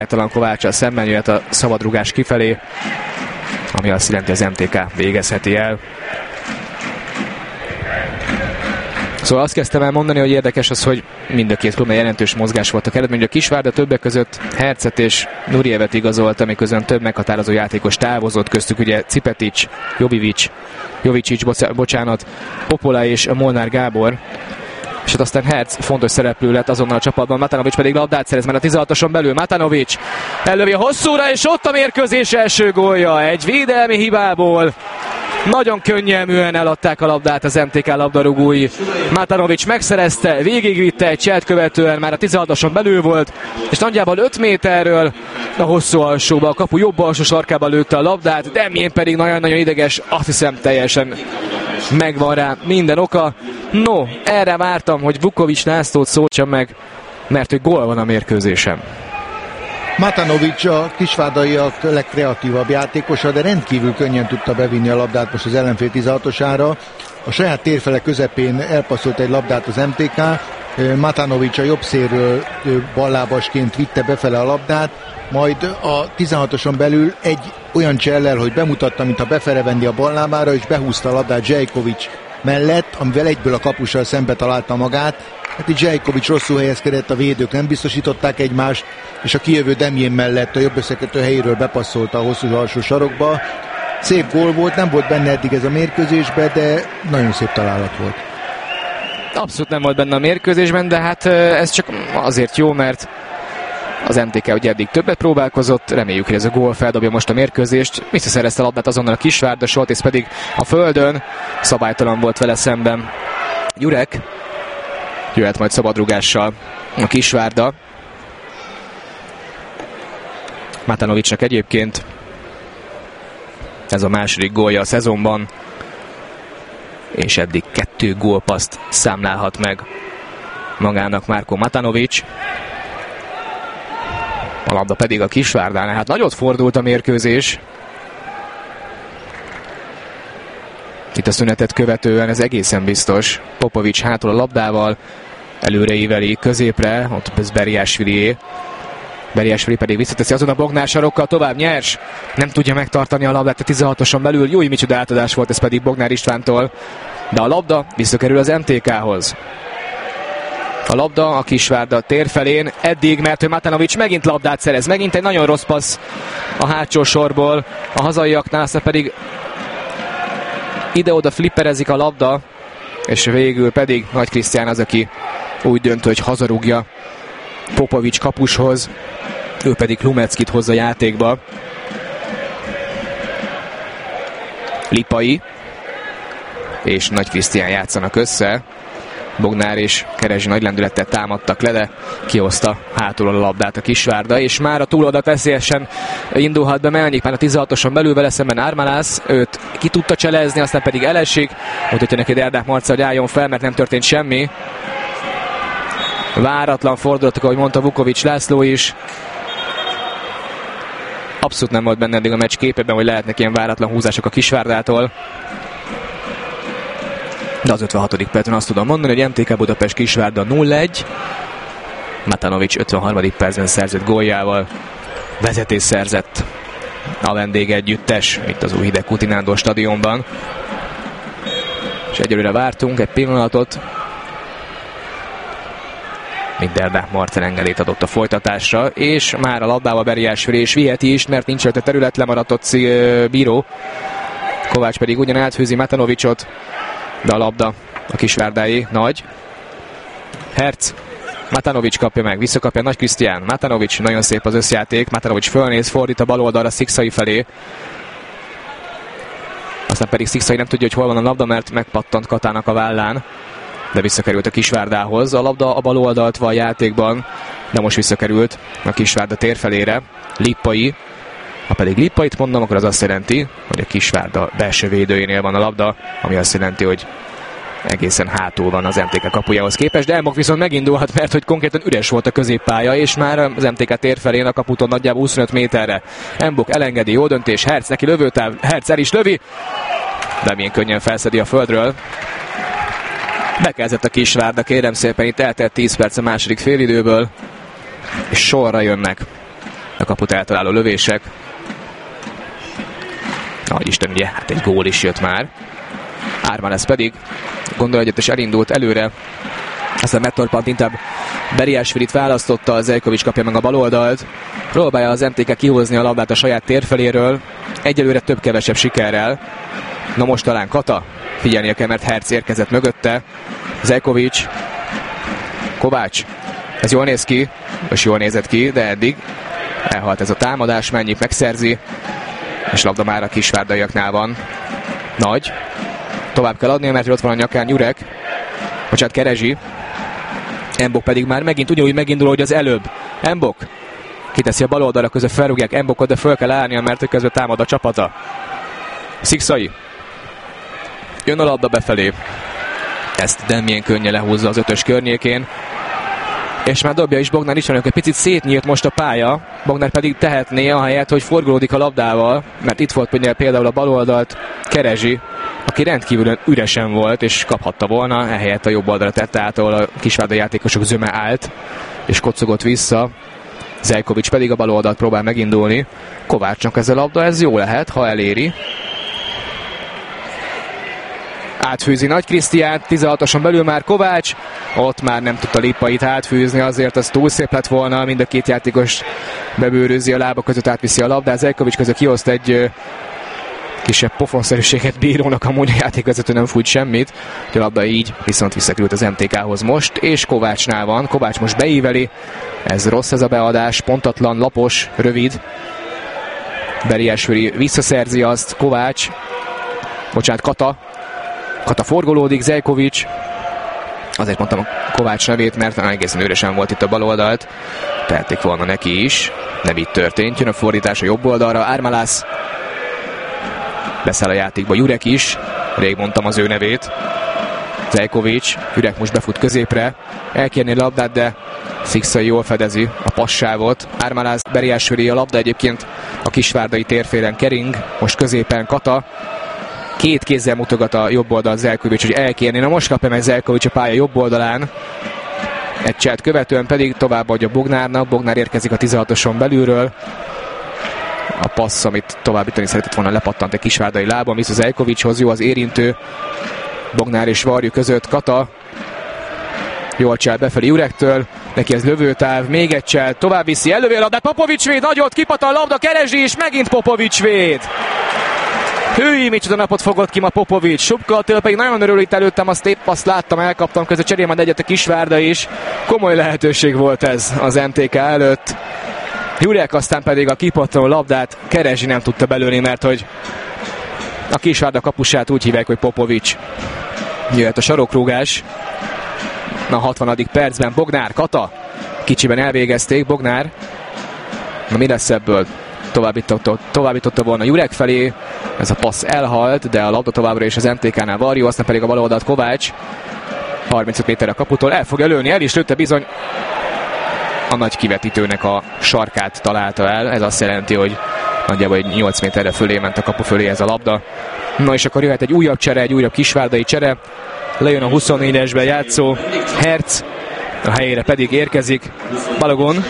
Talan Kováccsal szemben jöhet a szabadrugás kifelé, ami azt jelenti, az MTK végezheti el. Szóval azt kezdtem el mondani, hogy érdekes az, hogy mind a két klubnál jelentős mozgás volt a keretben. Ugye a Kisvárda többek között Hercet és Nurievet igazolta, miközben több meghatározó játékos távozott, köztük ugye Cipetic, Jovicic, Popola és Molnár Gábor. És hát aztán Herc fontos szereplő lett azonnal a csapatban, Matanovic pedig labdát szerez már a 16-oson belül. Matanovic ellövi a hosszúra, és ott a mérkőzés első gólja egy védelmi hibából. Nagyon könnyelműen eladták a labdát az MTK labdarúgói. Matanovic megszerezte, végigvitte egy cselt követően, már a 16-oson belül volt, és nagyjából 5 méterről a hosszú alsóba, a kapu jobb alsó sarkába lőtte a labdát, Demjén pedig nagyon-nagyon ideges, azt hiszem teljesen megvan rá minden oka. No, erre vártam, hogy Vukovics Lászlót szóltsam meg, mert hogy gól van a mérkőzésen. Matanovic a kisvárdaiak legkreatívabb játékosa, de rendkívül könnyen tudta bevinni a labdát most az ellenfél 16-osára. A saját térfele közepén elpasszolt egy labdát az MTK, Matanovic a jobb szélről ballábasként vitte befele a labdát, majd a 16-oson belül egy olyan csellel, hogy bemutatta, mintha befele venni a ballábára, és behúzta a labdát Zsejkovics mellett, amivel egyből a kapussal szembe találta magát. Hát itt Zsejkovics rosszul helyezkedett, a védők nem biztosították egymást, és a kijövő Demjén mellett a jobb összekötő helyéről bepasszolta a hosszú alsó sarokba. Szép gól volt, nem volt benne eddig ez a mérkőzésben, de nagyon szép találat volt. Abszolút nem volt benne a mérkőzésben, de hát ez csak azért jó, mert az MTK ugye eddig többet próbálkozott, reméljük, hogy ez a gól feldobja most a mérkőzést. Visszaszerezte a labdát azonnal a Kisvárda, Soltész pedig a földön, szabálytalan volt vele szemben Jurek. Jöhet majd szabadrugással a Kisvárda. Matanovicnak egyébként ez a második gólja a szezonban, és eddig 2 gólpasszt számlálhat meg magának Márko Matanovic. A labda pedig a Kisvárdánál. Hát nagyot fordult a mérkőzés. Itt a szünetet követően ez egészen biztos. Popovics hátul a labdával, előre íveli középre, ott ez Beriásvilié. Beriásvili pedig visszateszi azon a Bognár sarokkal, tovább nyers. Nem tudja megtartani a labdát a 16-oson belül. Jó, micsoda átadás volt ez pedig Bognár Istvántól. De a labda visszakerül az MTK-hoz. A labda a Kisvárda tér felén eddig, mert Matanovic megint labdát szerez. Megint egy nagyon rossz passz a hátsó sorból. A hazaiaknál aztán pedig ide-oda flipperezik a labda, és végül pedig Nagy Krisztián az, aki úgy dönt, hogy hazarúgja Popovics kapushoz, ő pedig Lumeckit hozza játékba. Lipai és Nagy Krisztián játszanak össze. Bognár és Kerezsi nagy lendülettel támadtak le, de kihozta hátul a labdát a Kisvárda, és már a túloldalt veszélyesen indulhat be Melnyik, már a 16-oson belül vele szemben Ármalász, őt ki tudta cselezni, aztán pedig elesik, mutatja neki Derdák Marca, hogy álljon fel, mert nem történt semmi. Váratlan fordulatok, ahogy mondta Vukovics László is. Abszolút nem volt benne eddig a meccs képében, hogy lehetnek ilyen váratlan húzások a Kisvárdától. De az 56. percben azt tudom mondani, hogy MTK Budapest Kisvárda 0-1. Matanovic 53. percben szerzett góljával vezetés szerzett a vendégegyüttes itt az új Hideg Kutinándor stadionban. És egyelőre vártunk egy pillanatot, míg Derdák Marcel engedélyt adott a folytatásra, és már a labdával Beriásvili és viheti is, mert nincs a terület, lemaradt bíró. Kovács pedig ugyan áthűzi Matanovicot, de a labda a Kisvárdáé. Nagy. Herc. Matanovic kapja meg, visszakapja Nagy Krisztián. Matanovic, nagyon szép az összjáték. Matanovic fölnéz, fordít a bal oldalra Szikszai felé. Aztán pedig Szikszai nem tudja, hogy hol van a labda, mert megpattant Katának a vállán. De visszakerült a Kisvárdához. A labda a bal oldalt van a játékban, de most visszakerült a Kisvárda térfelére. Lippai. Ha pedig Lippait mondom, akkor az azt jelenti, hogy a Kisvárda belső védőjénél van a labda, ami azt jelenti, hogy egészen hátul van az MTK kapujához képest, de Elmok viszont megindulhat, mert hogy konkrétan üres volt a középpálya, és már az MTK tér felén a kaputól nagyjából 25 méterre. Embok elengedi, jó döntés, Herc neki lövőtáv, Herc el is lövi, de milyen könnyen felszedi a földről. Bekezdett a Kisvárda, kérem szépen, itt eltelt 10 perc a második félidőből, és sorra jönnek a kaput eltaláló lövések. Nagy Isten, ugye, hát egy gól is jött már. Ármánez pedig gondolatgyöt elindult előre. Aztán Mettorpant inkább Beriásvilit választotta, az Zeljkovics kapja meg a baloldalt. Próbálja az MTK kihozni a labdát a saját térfeléről. Egyelőre több-kevesebb sikerrel. Na most talán Kata. Figyelnie kell, mert Herc érkezett mögötte. Zeljkovics. Kovács. Ez jól néz ki. Most jól nézett ki, de eddig elhalt ez a támadás. Mennyit megszerzi. És labda már a kisvárdaiaknál van. Nagy. Tovább kell adnia, mert ott van a nyakán Jurek. Bocsánat, Kerezsi. Embok pedig már megint ugyanúgy megindul, hogy az előbb. Embok kiteszi a bal oldalra, között felrúgják Embokot, de föl kell állnia, mert közben támad a csapata. Szikszai. Jön a labda befelé. Ezt nem milyen könnyen lehúzza az 5-ös környékén. És már dobja is Bognár Istvánnak, egy picit szétnyílt most a pálya. Bognár pedig tehetné, ahelyett, hogy forgolódik a labdával, mert itt volt például a bal oldalt Kerezsi, aki rendkívül üresen volt, és kaphatta volna, ehelyett a jobb oldalra tette át, ahol a kisvárda játékosok zöme állt, és kocogott vissza. Zeljkovics pedig a bal oldalt próbál megindulni. Kovácsnak ez a labda, ez jó lehet, ha eléri. Átfűzi Nagy Krisztián, 16-oson belül már Kovács, ott már nem tudta Lippait átfűzni, azért az túl szép lett volna, mind a két játékos bebőrözi a lába között, átviszi a labdát, Zeljkovics között kioszt egy kisebb pofonszerűséget bírónak, amúgy a játékvezető nem fújt semmit, a labda így viszont visszakerült az MTK-hoz most, és Kovácsnál van, Kovács most beíveli, ez rossz ez a beadás, pontatlan, lapos, rövid, Beriásvili visszaszerzi azt, Kata forgolódik, Zeljkovics, azért mondtam a Kovács nevét, mert egészen üresen volt itt a bal oldalt, tehették volna neki is, nem így történt, jön a fordítás a jobb oldalra, Ármálász, beszáll a játékba Jurek is, rég mondtam az ő nevét, Zeljkovics, Jurek most befut középre, elkérni a labdát, de Szikszai jól fedezi a passávot, Ármálász, Beriásvili, a labda egyébként a kisvárdai térfélen kering, most középen Kata, két kézzel mutogat a jobb oldal Zeljkovics, hogy elkérni. Na most kapja meg Zeljkovics a pálya jobb oldalán. Egy cselt követően pedig továbbadja Bognárnak. Bognár érkezik a 16-oson belülről. A passz, amit továbbítani szeretett volna, lepattant egy kisvárdai lábon, vissza Zeljkovicshoz, jó az érintő. Bognár és Varjú között Kata. Jól cselt befelé Jurektől. Neki ez lövőtáv, még egy cselt, tovább viszi, ellövi a labdát, Popovics véd, nagyot, kipattan a labda, Kerezsi, és megint Popovics véd. Hűi, micsoda napot fogott ki ma Popovics. Subka Attila pedig nagyon örül, itt előttem, azt láttam, elkaptam, közben cserélem egyet a kisvárda is. Komoly lehetőség volt ez az MTK előtt. Jurek aztán pedig a kipattanó labdát Kerezsi nem tudta belőni, mert hogy a kisvárda kapusát úgy hívják, hogy Popovics. Jöhet a sarokrúgás. A 60. percben Bognár, Kata. Kicsiben elvégezték, Bognár. Na mi lesz ebből? Továbbította volna Jurek felé, ez a passz elhalt, de a labda továbbra is az MTK-nál Varjú, aztán pedig a bal oldalt Kovács, 35 méterre a kaputól, el fogja lőni, el is lőtte bizony, a nagy kivetítőnek a sarkát találta el, ez azt jelenti, hogy nagyjából 8 méterre fölé ment a kapu fölé ez a labda. Na és akkor jöhet egy újabb csere, egy újabb kisvárdai csere, lejön a 24-esben játszó Herc, a helyére pedig érkezik Balogun.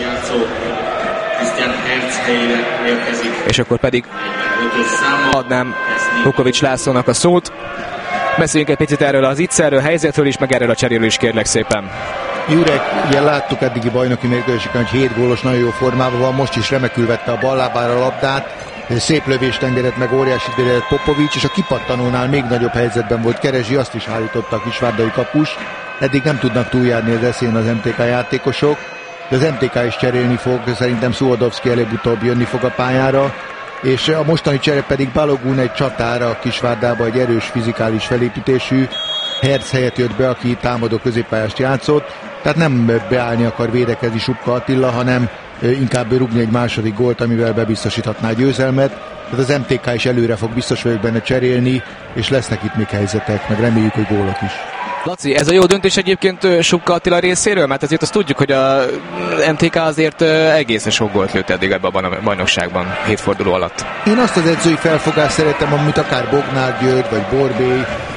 És akkor pedig adnám Vukovics Lászlónak a szót. Beszéljünk egy picit erről az ittszerről, helyzetről is, meg erről a cseréről is, kérlek szépen. Jurek, ugye láttuk eddigi bajnoki mérkőzéseken, hogy 7 gólos, nagyon jó formában van, most is remekül vette a bal lábára a labdát, szép lövést engedett meg, óriási védett Popovics, és a kipattanónál még nagyobb helyzetben volt Kerezsi, azt is állította a kisvárdai kapus. Eddig nem tudnak túljárni az eszén az MTK játékosok, de az MTK is cserélni fog, szerintem Szuhodovszki előbb-utóbb jönni fog a pályára, és a mostani csere pedig Balogun egy csatára a kisvárdába, egy erős fizikális felépítésű Herc helyett jött be, aki támadó középpályást játszott, tehát nem beállni akar védekezni Subka Attila, hanem inkább rúgni egy második gólt, amivel bebiztosíthatná a győzelmet. Tehát az MTK is előre fog, biztos vagyok benne, cserélni, és lesznek itt még helyzetek, meg reméljük, hogy gólok is. Laci, ez a jó döntés egyébként Subka Attila részéről, mert azért azt tudjuk, hogy a MTK azért egészen sok gólt lőtt eddig ebben a bajnokságban, 7 forduló alatt. Én azt az edzői felfogást szeretem, amit akár Bognár György vagy Borbély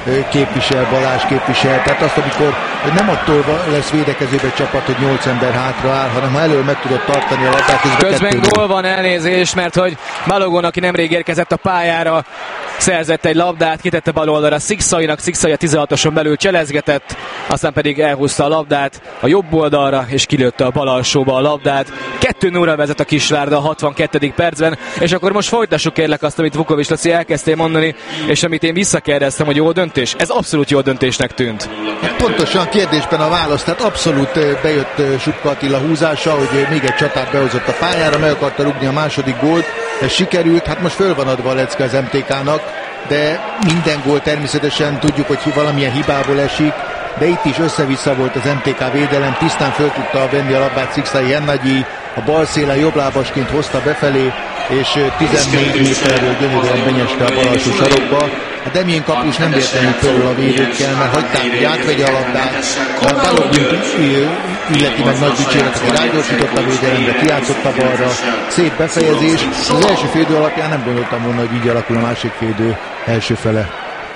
képvisel, Balázs képvisel, tehát azt, amikor nem attól lesz védekezőbe csapat, hogy 8 ember hátra áll, hanem ha elől meg tudod tartani a labdát. Közben gól van, elnézés, mert hogy Balogun, aki nemrég érkezett a pályára, szerzett egy labdát, kitette bal oldalra Szikszainak, Szikszai a 16-oson belül cselezgetett, aztán pedig elhúzta a labdát a jobb oldalra, és kilőtte a bal alsóba a labdát. 2-0-ra vezet a Kisvárda a 62. percben, és akkor most folytassuk kérlek azt, amit Vukovics Laci elkezdtél mondani, és amit én visszakérdeztem, hogy jó döntés. Ez abszolút jó döntésnek tűnt. Pontosan kérdésben a válasz, tehát abszolút bejött Supka Attila húzása, hogy még egy csatát behozott a pályára, meg akarta rúgni a második gólt, ez sikerült, hát most föl van adva a lecke az MTK-nak, de minden gól természetesen tudjuk, hogy valamilyen hibából esik, de itt is össze-vissza volt az MTK védelem, tisztán föl tudta venni a labdát Szikszai Hennagyi, a bal szélen jobblábasként hozta befelé, és 14 méterről gyönyörűen benyeste a bal alsó sarokba. A Demjén kapus nem véletlenül körül a védőkkel, mert hagyták, hogy átvegye a labdát. A Balogun illeti meg nagy dicséret, aki rágyorsított a védelemre, kijátszott a balra. Szép befejezés. Az első félidő alapján nem gondoltam volna, hogy így alakul a másik félidő első fele.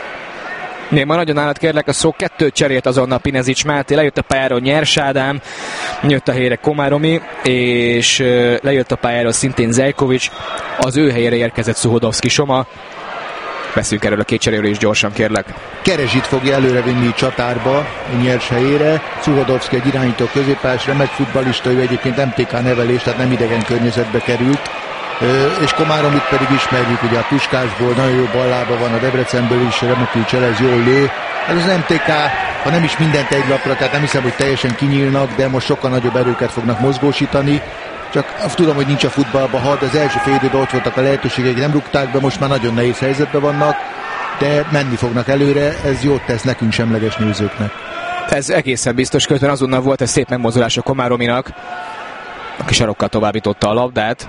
Még ma nagyon állat kérlek a szó, 2 cserét azonnal Pinezics Máté, lejött a pályáról Nyers Ádám, jött a helyére Komáromi, és lejött a pályáról szintén Zejkovics, az ő helyére érkezett Szuhodovszki Soma. Beszéljünk erről a 2 cseréről is gyorsan kérlek. Kerezsit fogja előrevinni csatárba, Nyers helyére, Szuhodovszki egy irányító középpályás, remek futballista, ő egyébként MTK nevelés, tehát nem idegen környezetbe került. És Komáromit pedig ismerjük, ugye a Puskásból, nagyon jó ballába van, a Debrecenből is remekül cselez, jól lő. Ez az MTK, ha nem is mindent egy lapra, tehát nem hiszem, hogy teljesen kinyílnak, de most sokkal nagyobb erőket fognak mozgósítani. Csak tudom, hogy nincs a futballban had, az első fél időben ott voltak a lehetőségek, nem rúgták be, most már nagyon nehéz helyzetben vannak, de menni fognak előre, ez jót tesz nekünk semleges nézőknek. Ez egészen biztos, közben azonnal volt egy szép megmozdulás a Komárominak, aki sarokkal továbbította a labdát.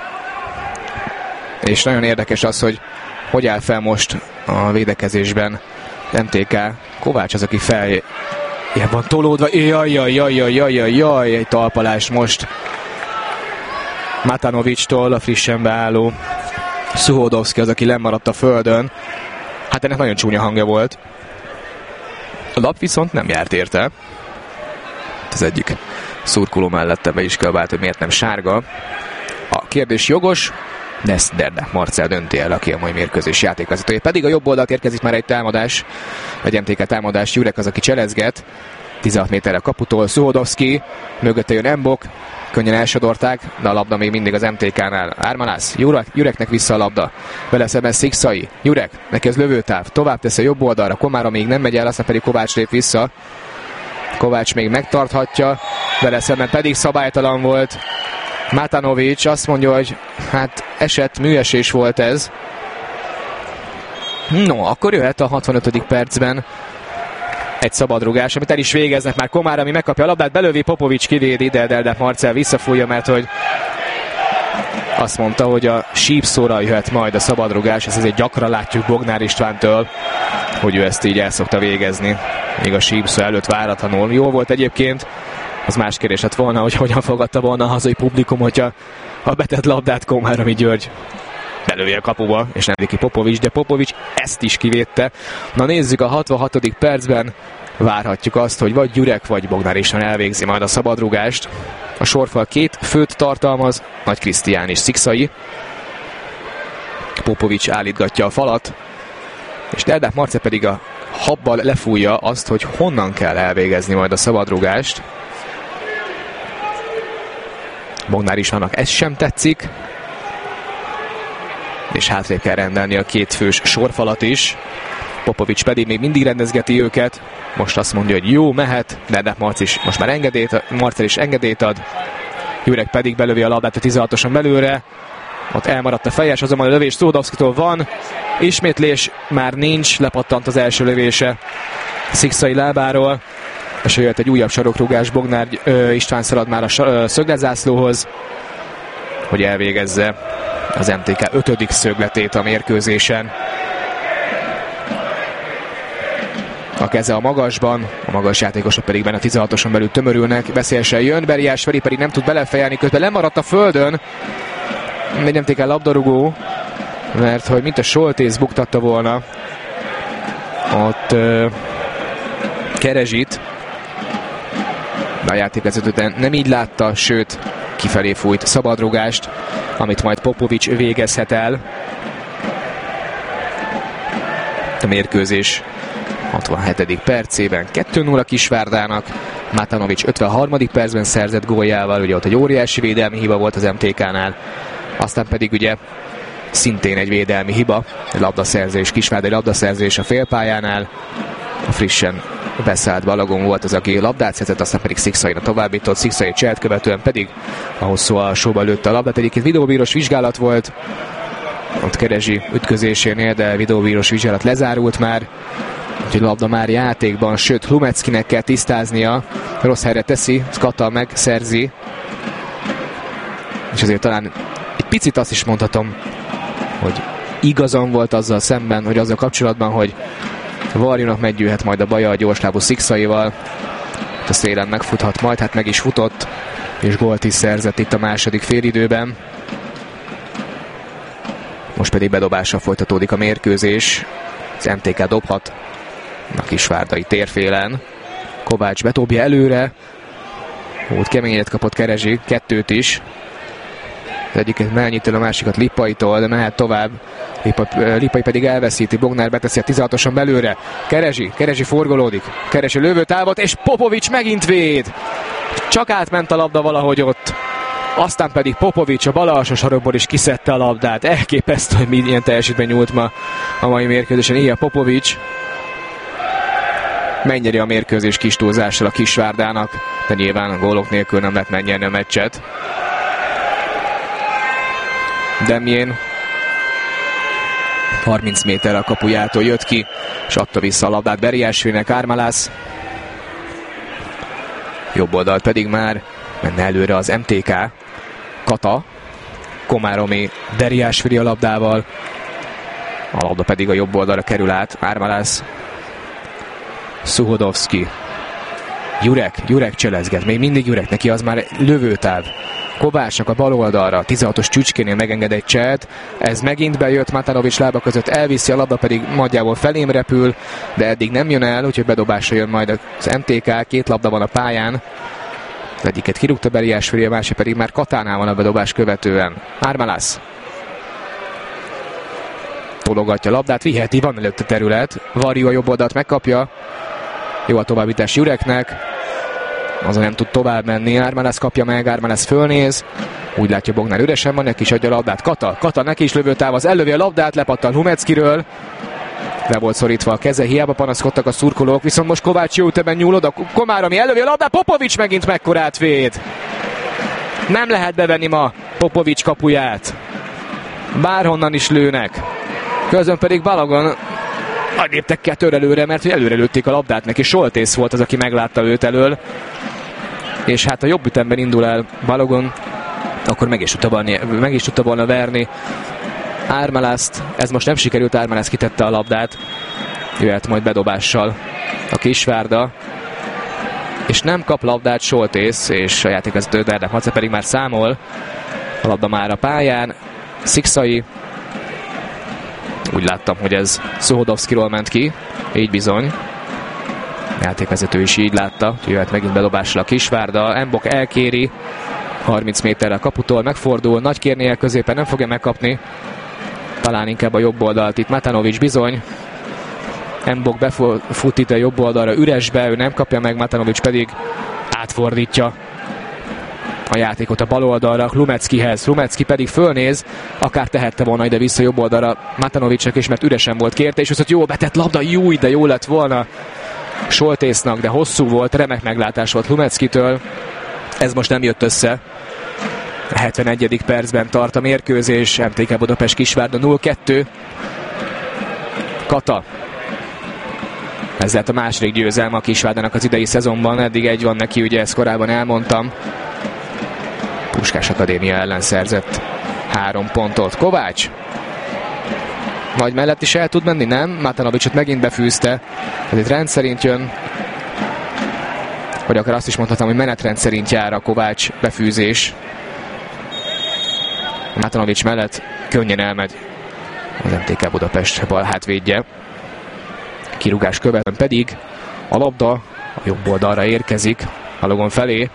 És nagyon érdekes az, hogy áll fel most a védekezésben MTK. Kovács az, aki fel van tolódva. Jaj, egy talpalás most Matanovicstól, a frissen beálló Szuhodovszki az, aki lemaradt a földön. Hát ennek nagyon csúnya hangja volt. A lap viszont nem járt érte. Az egyik szurkoló mellette be is kiabált, hogy miért nem sárga. A kérdés jogos, de ezt Derdák Marcell dönti el, aki a mai mérkőzés játékvezetője. Pedig a jobb oldalt érkezik már egy támadás, egy MTK támadás, Jurek az, aki cselezget, 16 méterre kaputól, Szuhodovszki, mögötte jön Embok, könnyen elsodorták, de a labda még mindig az MTK-nál. Ármalász, Jureknek vissza a labda, vele szemben Szikszai, Jurek, neki ez lövőtáv, tovább tesz a jobb oldalra, Komára még nem megy el, aztán pedig Kovács lép vissza. Kovács még megtarthatja, vele szemben pedig szabálytalan volt. Matanovics azt mondja, hogy hát műesés volt ez. No, akkor jöhet a 65. percben egy szabadrugás, amit el is végeznek már Komár, ami megkapja a labdát, belövi, Popovics kivédi, de Derdák Marcell visszafújja, mert hogy azt mondta, hogy a sípszóra jöhet majd a szabadrugás, ezt azért gyakran látjuk Bognár Istvántől, hogy ő ezt így el szokta végezni, még a sípszó előtt váratlanul. Jó volt egyébként, az más kérdés lett volna, hogy hogyan fogadta volna a hazai publikum, hogyha a betett labdát Komáromi György belővi a kapuba, és nem ki Popovics, de Popovics ezt is kivédte. Na nézzük, a 66. percben várhatjuk azt, hogy vagy Gyurek, vagy Bognár István elvégzi majd a szabadrugást. A sorfal 2 főt tartalmaz, Nagy Krisztián és Szikszai. Popovics állítgatja a falat, és Derdák Marcell pedig a habbal lefújja azt, hogy honnan kell elvégezni majd a szabadrugást. Bognár Istvánnak ez sem tetszik, és hátrébb kell rendelni a 2 fős sorfalat is. Popovics pedig még mindig rendezgeti őket. Most azt mondja, hogy jó, mehet, de Marcell is most már Marcell is engedélyt ad. Jurek pedig belövi a labdát a 16-oson belőle. Ott elmaradt a fejes, azonban a lövés Szuhodovszkitól van. Ismétlés már nincs, lepattant az első lövése Szikszai lábáról. És jött egy újabb sarokrugás, Bognár István szalad már a szögletzászlóhoz, hogy elvégezze az MTK 5. szögletét a mérkőzésen. A keze a magasban, a magas játékosok pedig benne a 16-oson belül tömörülnek, veszélyesen jön, Beriás Feri pedig nem tud belefejelni, közben lemaradt a földön, még MTK labdarúgó, mert hogy mint a Soltész buktatta volna ott Kerezsit, a játékvezető nem így látta, sőt kifelé fújt szabadrugást, amit majd Popovics végezhet el. A mérkőzés 67. percében 2-0 Kisvárdának. Matanovics 53. percben szerzett góljával, ugye ott egy óriási védelmi hiba volt az MTK-nál, aztán pedig ugye szintén egy védelmi hiba, egy labdaszerzés, kisvárdai labdaszerzés a félpályánál. A frissen beszállt Balagon volt az, aki labdát szerzett, aztán pedig Szikszai továbbított, Szikszai cselt követően pedig a hosszú alsóba lőtte a labdát. Egyébként videóbíros vizsgálat volt ott Kerezsi ütközésénél, de videóbíros vizsgálat lezárult már, úgyhogy labda már játékban, sőt Hlumeckinek kell tisztáznia, rossz helyre teszi, Kata megszerzi, és azért talán egy picit azt is mondhatom, hogy igazam volt azzal szemben, hogy azzal kapcsolatban, hogy Varjunak meggyűjhet majd a baja a gyorslábú Szikszaival, a szélen megfuthat majd, hát meg is futott, és gólt is szerzett itt a második félidőben. Most pedig bedobással folytatódik a mérkőzés. Az MTK dobhat a kisvárdai térfélen. Kovács betobja előre. Úgy keményet kapott Kerezsi, kettőt is. Az egyiket Melnyitől, a másikat Lippaitól, de mehet tovább. Lippai pedig elveszíti, Bognár beteszi a 16-oson belőle. Kerezsi forgolódik. Keresi lövőtávot, és Popovics megint véd. Csak átment a labda valahogy ott. Aztán pedig Popovics a bal alsó sarokból is kiszedte a labdát. Elképesztő, hogy milyen teljesítmény nyújt ma a mai mérkőzésen. Ilyen Popovics megnyeri a mérkőzés kis túlzással a Kisvárdának, de nyilván gólok nélkül nem lehet megnyerni a meccset. Demjén 30 méterre a kapujától jött ki, és adta vissza a labdát Beriásvinek. Ármalász jobb oldalt pedig már menne előre az MTK. Kata, Komáromi, Deriásvili a labdával, a labda pedig a jobb oldalra kerül át. Ármalász, Szuhodovszki, Jurek cselezget, még mindig Jurek, neki az már lövőtáv. Kovácsnak a bal oldalra, 16-os Csücskénél megenged egy cselt, ez megint bejött, Matanovics lába között elviszi, a labda pedig nagyjából felém repül, de eddig nem jön el, úgyhogy bedobásra jön majd az MTK, két labda van a pályán. Az egyiket kirúgta Beriásvili, a másik pedig már Katánál van a bedobás követően. Ármalász tologatja a labdát, viheti, van előtte terület, Varjú a jobb oldalt megkapja, jó a továbbítás Jureknek, azon nem tud tovább menni, Ármalász kapja meg, Ármalász fölnéz, úgy látja Bognár üresen van, neki is adja a labdát, Kata neki is lövőtáv, az ellövi a labdát, lepattan Humeckiről, le volt szorítva a keze, hiába panaszkodtak a szurkolók, viszont most Kovács jó ütemben nyúl oda, Komáromi ellövi a labdát, Popovics megint mekkorát véd. Nem lehet bevenni ma Popovics kapuját. Bárhonnan is lőnek. Közben pedig Balagon léptek kettőre előre, mert előre lőtték a labdát neki. Soltész volt az, aki meglátta őt elől. És hát a jobb ütemben indul el Balagon, akkor meg is tudta volna verni Ármalászt. Ez most nem sikerült, Ármalász kitette a labdát. Jöhet majd bedobással a Kisvárda. És nem kap labdát Soltész, és a játékvezető Derdek Mace pedig már számol. A labda már a pályán. Szikszai. Úgy láttam, hogy ez Szuhodovszkiról ment ki. Így bizony. A játékvezető is így látta. Jöhet megint bedobással a Kisvárda. Mbok elkéri. 30 méterre a kaputól megfordul. Nagy kérnél középen nem fogja megkapni. Talán inkább a jobb oldalt itt Matanovics bizony. Mbok befut itt a jobb oldalra üresbe, ő nem kapja meg, Matanovics pedig átfordítja a játékot a bal oldalra Hlumeckihez. Hlumecki pedig fölnéz, akár tehette volna ide vissza jobb oldalra Matanovicsnak is, mert üresen volt kérte, és viszont jó betett labda, de jó lett volna Soltésznak, de hosszú volt, remek meglátás volt Hlumeckitől. Ez most nem jött össze. A 71. percben tart a mérkőzés, MTK Budapest Kisvárda 0-2. Kata. Ezzel a második győzelme a Kisvárdának az idei szezonban, eddig egy van neki, ugye ezt korábban elmondtam. Puskás Akadémia ellen szerzett 3 pontot. Kovács. Vagy mellett is el tud menni, nem? Matanovicsot megint befűzte. Ez itt rendszerint jön. Vagy akár azt is mondhatom, hogy menetrend szerint jár a Kovács befűzés. Matanovics mellett könnyen elmegy az MTK Budapest bal hátvédje. Kirúgás követően pedig a labda a jobb oldalra érkezik, Balogun felé.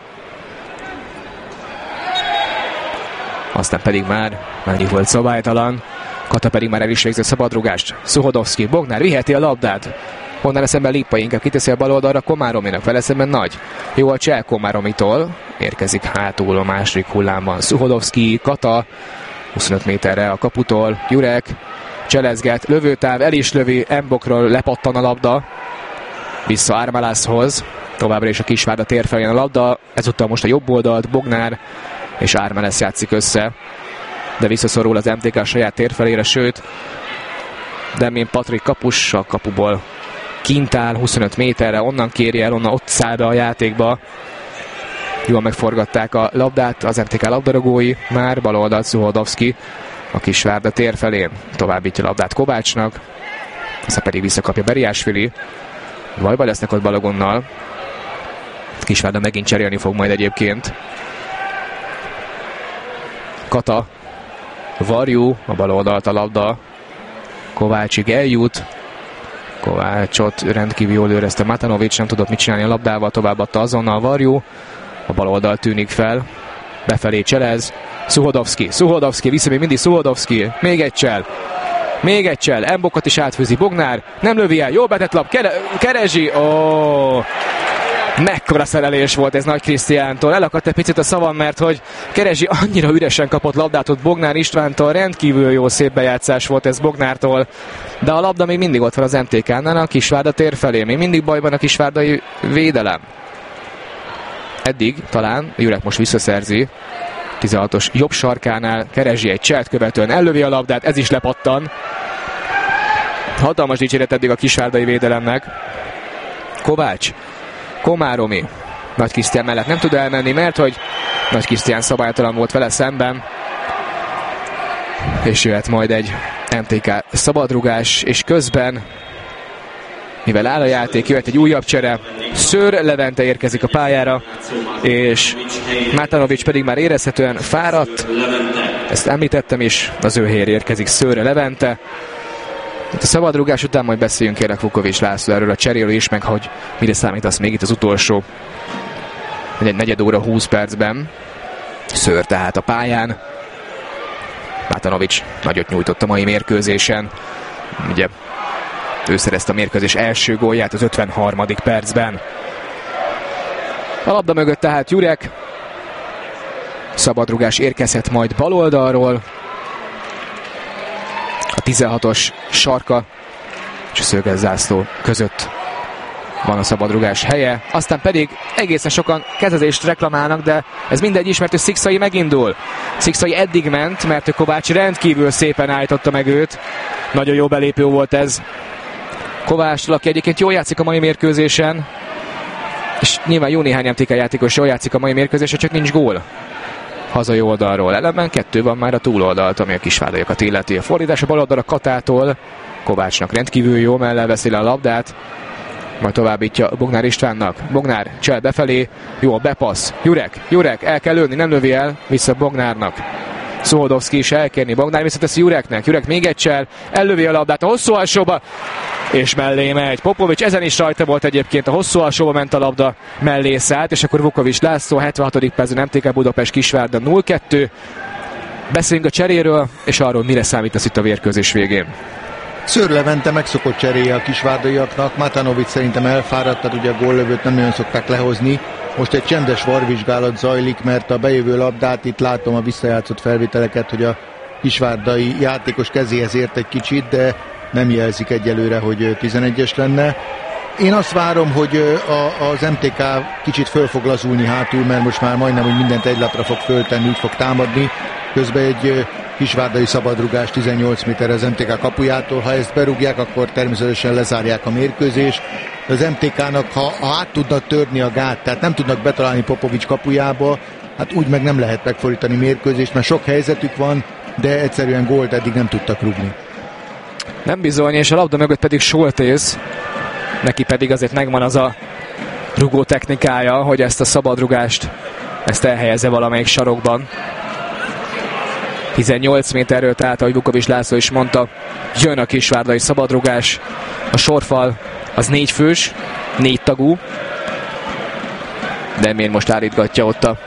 Aztán pedig már mennyi volt szabálytalan. Kata pedig már el is végzi a szabadrugást. Szuhodovszki, Bognár viheti a labdát. Bognár szemben Lippai inkább kiteszi a bal oldalra Komárominak, vele szemben Nagy. Jó a cseh Komáromitól. Érkezik hátul a második hullámban. Szuhodovszki, Kata 25 méterre a kaputól. Jurek cselezget, lövőtáv, el is lövi, Mbokról lepattan a labda. Vissza Ármelászhoz. Továbbra is a Kisvárda tér felén a labda. Ezúttal most a jobb oldalt Bognár és Ármelász játszik össze. De visszaszorul az MTK a saját tér felére, sőt Demén Patrik kapus a kapuból kint áll 25 méterre, onnan kéri el, onnan ott száll be a játékba. Jól megforgatták a labdát az MTK labdarúgói, már bal oldalt Szuhodovszki a Kisvárda tér felén. Továbbítja a labdát Kovácsnak, aztán pedig visszakapja Beriásvili. Bajba lesznek ott Balogonnal. Kisvárda megint cserélni fog majd egyébként. Kata, Varjú, a bal oldalt a labda Kovácsig eljut. Kovácsot rendkívül jól őrezte Matanovics, nem tudott mit csinálni a labdával, továbbadta azonnal Varjú. A bal oldal tűnik fel, befelé cselez. Szuhodovszki, vissza még mindig Szuhodovszki, még egy csel, Mbokot is átfűzi Bognár, nem lövi el, jól betett lap, Kerezsi, mekkora szerelés volt ez Nagy Krisztiántól. Elakadt egy picit a szavam, mert hogy Kerezsi annyira üresen kapott labdát ott Bognár Istvántól, rendkívül jó szép bejátszás volt ez Bognártól, de a labda még mindig ott van az MTK-nál, a Kisvárda tér felé, még mindig bajban a kisvárdai védelem. Eddig talán Jurek most visszaszerzi 16-os jobb sarkánál, Kerezsi egy cselt követően ellövi a labdát, ez is lepattan. Hatalmas dicséret eddig a kisvárdai védelemnek. Kovács, Komáromi Nagy Krisztián mellett nem tud elmenni, mert hogy Nagy Krisztián szabálytalan volt vele szemben. És jöhet majd egy MTK szabadrugás, és közben, mivel áll a játék, jöhet egy újabb csere. Szőr Levente érkezik a pályára, és Matanovics pedig már érezhetően fáradt. Ezt említettem is, az ő helyére érkezik Szőr Levente. A szabadrugás után majd beszéljünk kérlek Vukovics László erről a cseréről is, meg hogy mire számítasz még itt az utolsó egy negyed óra 20 percben. Szőr tehát a pályán. Matanovics nagyot nyújtott a mai mérkőzésen. Ugye ő szerezte a mérkőzés első gólját az 53. percben. A labda mögött tehát Jurek. Szabadrugás érkezhet majd bal oldalról. A 16-os sarka és a szöges zászló között van a szabadrugás helye. Aztán pedig egészen sokan kezezést reklamálnak, de ez mindegy is, mert ő Szikszai megindul. Szikszai eddig ment, mert Kovács rendkívül szépen állította meg őt. Nagyon jó belépő volt ez Kovácstól, aki egyébként jól játszik a mai mérkőzésen. És nyilván jó néhány MTK játékos jól játszik a mai mérkőzésen, csak nincs gól hazai oldalról. Ellenben 2 van már a túloldalt, ami a kisvárdaiakat illeti. A fordítás a bal oldalra Katától. Kovácsnak rendkívül jó, mellel veszi le a labdát. Majd továbbítja Bognár Istvánnak. Bognár csel befelé. Jó, bepassz. Jurek, el kell lőni, nem lövi el. Vissza Bognárnak. Szuhodovszki is elkérni. Bognár visszateszi Jureknek. Jurek még egy csel. Ellövi a labdát a hosszú alsóba. És mellé megy. Popovics ezen is rajta volt egyébként. A hosszú alsóba ment a labda, mellé szállt. És akkor Vukovics László 76. percben MTK Budapest Kisvárda 0-2. Beszéljünk a cseréről, és arról mire számítasz itt a mérkőzés végén. Szőr Levente megszokott cseréje a kisvárdaiaknak. Matanovics szerintem elfáradt, tehát ugye a góllövőt nem nagyon szokták lehozni. Most egy csendes varvizsgálat zajlik, mert a bejövő labdát, itt látom a visszajátszott felvételeket, hogy a kisvárdai játékos kezéhez ért egy kicsit, de nem jelzik egyelőre, hogy 11-es lenne. Én azt várom, hogy az MTK kicsit föl fog lazulni hátul, mert most már majdnem, hogy mindent egy lapra fog föltenni, úgy fog támadni. Közben egy kisvárdai szabadrugás 18 méter az MTK kapujától. Ha ezt berúgják, akkor természetesen lezárják a mérkőzést. De az MTK-nak, ha át tudnak törni a gát, tehát nem tudnak betalálni Popovics kapujába, hát úgy meg nem lehet megfordítani mérkőzést, mert sok helyzetük van, de egyszerűen gólt eddig nem tudtak rúgni. Nem bizony, és a labda mögött pedig Soltész. Neki pedig azért megvan az a rugó technikája, hogy ezt a szabadrugást ezt elhelyezze valamelyik sarokban. 18 méterről, tehát ahogy Vukovics László is mondta, jön a kisvárdai szabadrugás. A sorfal az 4 fős, 4 tagú, de miért most állítgatja ott a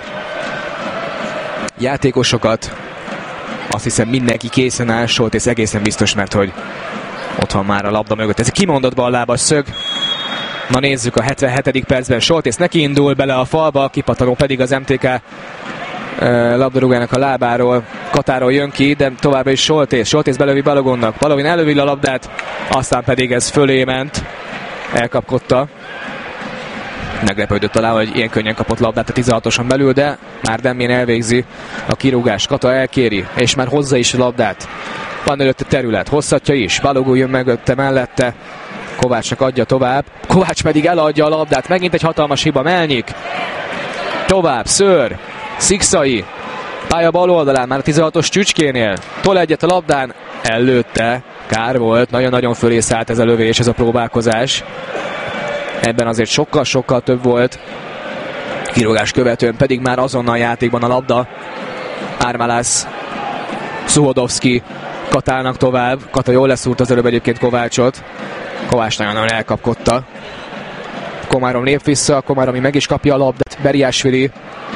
játékosokat. Azt hiszem mindenki készen áll, Soltész egészen biztos, mert hogy ott van már a labda mögött. Ez egy kimondott ballábas szög. Na nézzük, a 77. percben Soltész neki indul bele a falba, kipattanó pedig az MTK labdarúgának a lábáról, Katáról jön ki, de továbbra is Soltész belövi Balogunnak, Balogun elővi a labdát, aztán pedig ez fölé ment, elkapkodta. Meglepődött talán, hogy ilyen könnyen kapott labdát a 16-oson belül, de már Demjén elvégzi a kirúgást. Kata elkéri, és már hozza is a labdát. Van előtte terület, hosszatja is, Balogun jön mögötte mellette, Kovácsnak adja tovább, Kovács pedig eladja a labdát, megint egy hatalmas hiba, Melnyik. Tovább, Szőr, Szikszai, pálya bal oldalán, már a 16-os Csücskénél, tol egyet a labdán, előtte, kár volt, nagyon-nagyon fölé szállt ez a lövés, ez a próbálkozás. Ebben azért sokkal-sokkal több volt. Kirúgás követően pedig már azonnal játékban a labda. Ármálász, Szuhodovszki, Katának tovább. Kata jól leszúrt az előbb egyébként Kovácsot. Kovács nagyon-nagyon elkapkodta. Komárom lép vissza, Komáromi meg is kapja a labdát. Beriásvili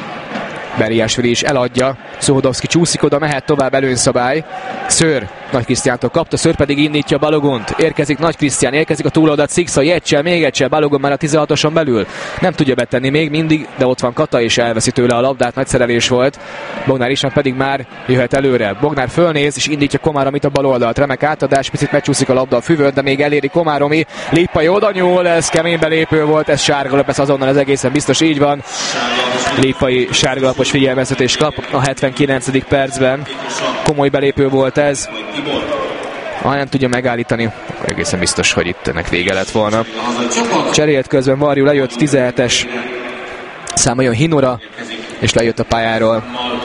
is eladja. Szuhodovszki csúszik oda, mehet tovább, előnyszabály. Szőr Nagy Krisztiántól kapta, Szőr pedig indítja Balogont. Érkezik Nagy Krisztián, érkezik a túloldat, Szikszai egysel, még egysel, Balogun már a 16-oson belül. Nem tudja betenni még mindig, de ott van Kata és elveszi tőle a labdát, nagy szerelés volt. Bognár István pedig már jöhet előre. Bognár fölnéz és indítja Komáromit a bal oldalt. Remek átadás, picit megcsúszik a labda a füvön, de még eléri Komáromi. Lippai oda nyúl, ez kemény belépő volt, ez sárgalap, ez azonnal, ez egészen biztos így van. Lippai sárgalapos figyelmeztetés kap a 79. percben. Komoly belépő volt ez. Ha nem tudja megállítani, akkor egészen biztos, hogy itt ennek vége lett volna. Cserélt közben Varjú, lejött 17-es, számoljon Hinora, és lejött a pályáról.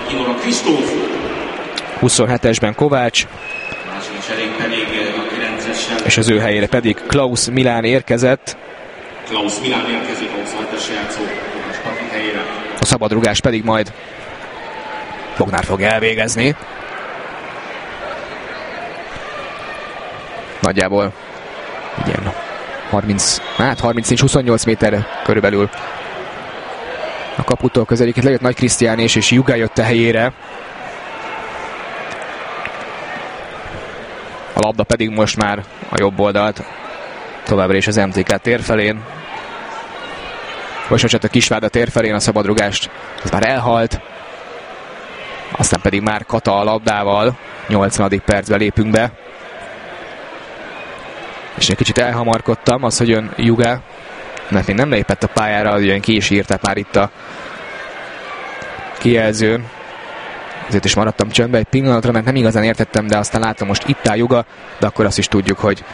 27-esben Kovács, és az ő helyére pedig Klaus Milán érkezett. A szabadrugás pedig majd Bognár fog elvégezni. Nagyjából igen, 30-28 méterre körülbelül a kaputól közeléként lejött Nagy Krisztián és Juga jött a helyére. A labda pedig most már a jobb oldalt, továbbra is az MTK térfelén. Bocsánat, a Kisvárda térfelén, a szabadrugást, ez már elhalt. Aztán pedig már Kata a labdával, 80. percben lépünk be. És egy kicsit elhamarkodtam, az, hogy jön Juga, mert még nem lépett a pályára, jön ki is írták már itt a kijelzőn. Ezért is maradtam csöndbe egy pillanatra, mert nem igazán értettem, de aztán látom, most itt áll Juga, de akkor azt is tudjuk, hogy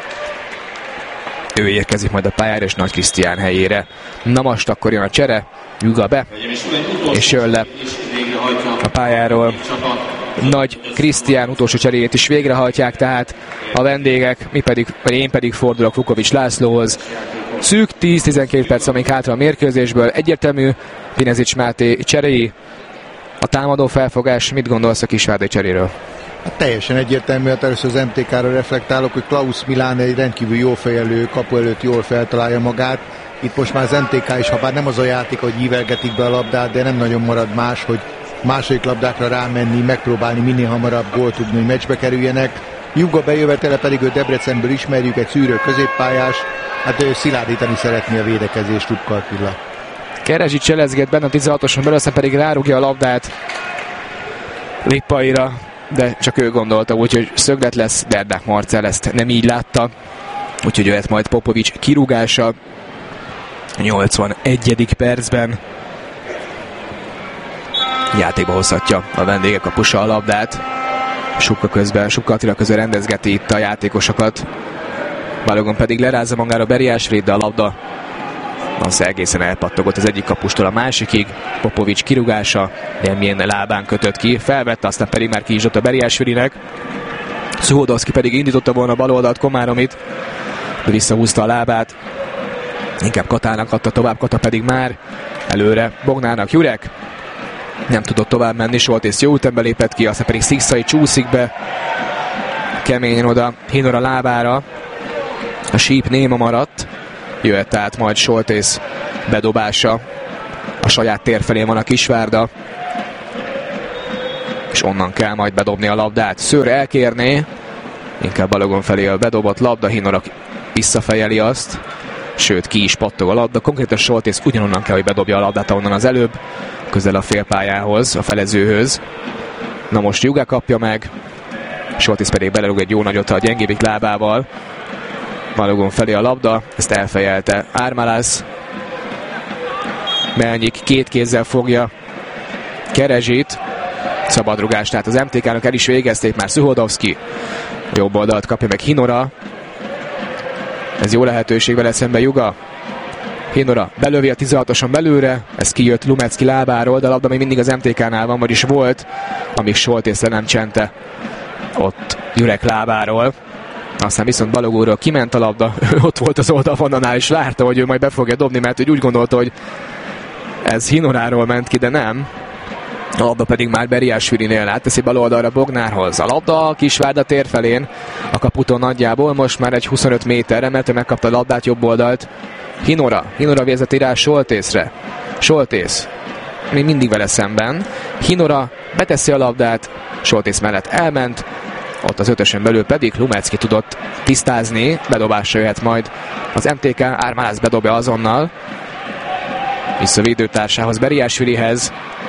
ő érkezik majd a pályára, és Nagy Krisztián helyére. Na most akkor jön a csere, Juga be, és jön le a pályáról. Nagy Krisztián utolsó cseréjét is végrehajtják, tehát a vendégek, én pedig fordulok Vukovics Lászlóhoz. Szűk 10-12 perc, amíg hátra a mérkőzésből. Egyértelmű Vinezics Máté cseréi. A támadó felfogás, mit gondolsz a kisvárdai cseréről? Hát teljesen egyértelmű, hát először az MTK-ra reflektálok, hogy Klaus Milán egy rendkívül jó fejelő, kapu előtt jól feltalálja magát. Itt most már az MTK is, ha bár nem az a játék, hogy ívelgetik be a labdát, de nem nagyon marad más, hogy második labdákra rámenni, megpróbálni minél hamarabb gólt tudni, hogy meccsbe kerüljenek. Juga bejövetele pedig ő Debrecenből ismerjük, egy szűrő középpályás, hát ő szilárdítani szeretné a védekezést, Rupka Attila. Kerezsi cselezget benne a 16-oson belül, aztán pedig rárúgja a labdát Lippaira, de csak ő gondolta, úgyhogy szöglet lesz, Berdák Marcell ezt nem így látta, úgyhogy jöhet majd Popovics kirúgása 81. percben. Játékba hozhatja a vendégek kapusa a labdát. Sukka Attila közben rendezgeti itt a játékosokat. Balogun pedig lerázza magára Beriásvrit, de a labda az egészen elpattogott az egyik kapustól a másikig. Popovics kirúgása, Demjén lábán kötött ki, felvette, aztán pedig már ki is ott a Beriásvirinek. Szuhodovszki pedig indította volna a bal oldalt Komáramit, de visszahúzta a lábát. Inkább Katának adta tovább, Kata pedig már előre Bognárnak. Jurek nem tudott tovább menni, Soltész jó ütembe lépett ki, aztán pedig Szikszai csúszik be keményen oda Hinora lábára. A síp néma maradt, jöhet tehát majd Soltész bedobása. A saját tér felé van a Kisvárda, és onnan kell majd bedobni a labdát. Szőr elkérné, inkább Balogun felé a bedobott labda, Hinora visszafejeli azt, sőt ki is pattog a labda. Konkrétan Soltész ugyanonnan kell, hogy bedobja a labdát, onnan az előbb, közel a félpályához, a felezőhöz. Na most Juga kapja meg, Soltész pedig belerúg egy jó nagyot a gyengébbik lábával. Balogun felé a labda, ezt elfejelte Ármálász. Melnyik két kézzel fogja Kerezsit. Szabadrugást, tehát az MTK-nak el is végezték már. Szuhodovszki jobb oldalt kapja meg Hinora. Ez jó lehetőség vele szembe Juga. Hinora belövi a 16-oson belőle, ez kijött Lumecki lábáról, de a labda még mindig az MTK-nál van, vagyis volt, amíg Soltész le nem csente ott Jurek lábáról. Aztán viszont Balogóról kiment a labda, ott volt az oldalvonalnál, és várta, hogy ő majd be fogja dobni, mert úgy gondolta, hogy ez Hinoráról ment ki, de nem. A labda pedig már Beriásvilinél átteszi bal oldalra Bognárhoz. A labda a Kisvárda tér felén, a kaputó nagyjából, most már egy 25 méterre, mert ő megkapta a labdát jobb oldalt. Hinora vezeti rá Soltészre. Soltész még mindig vele szemben. Hinora beteszi a labdát, Soltész mellett elment, ott az ötösön belül pedig Lumecki tudott tisztázni, bedobásra jöhet majd az MTK, Ármálász bedobja azonnal. Vissza védőtársához, Beriásvilihez.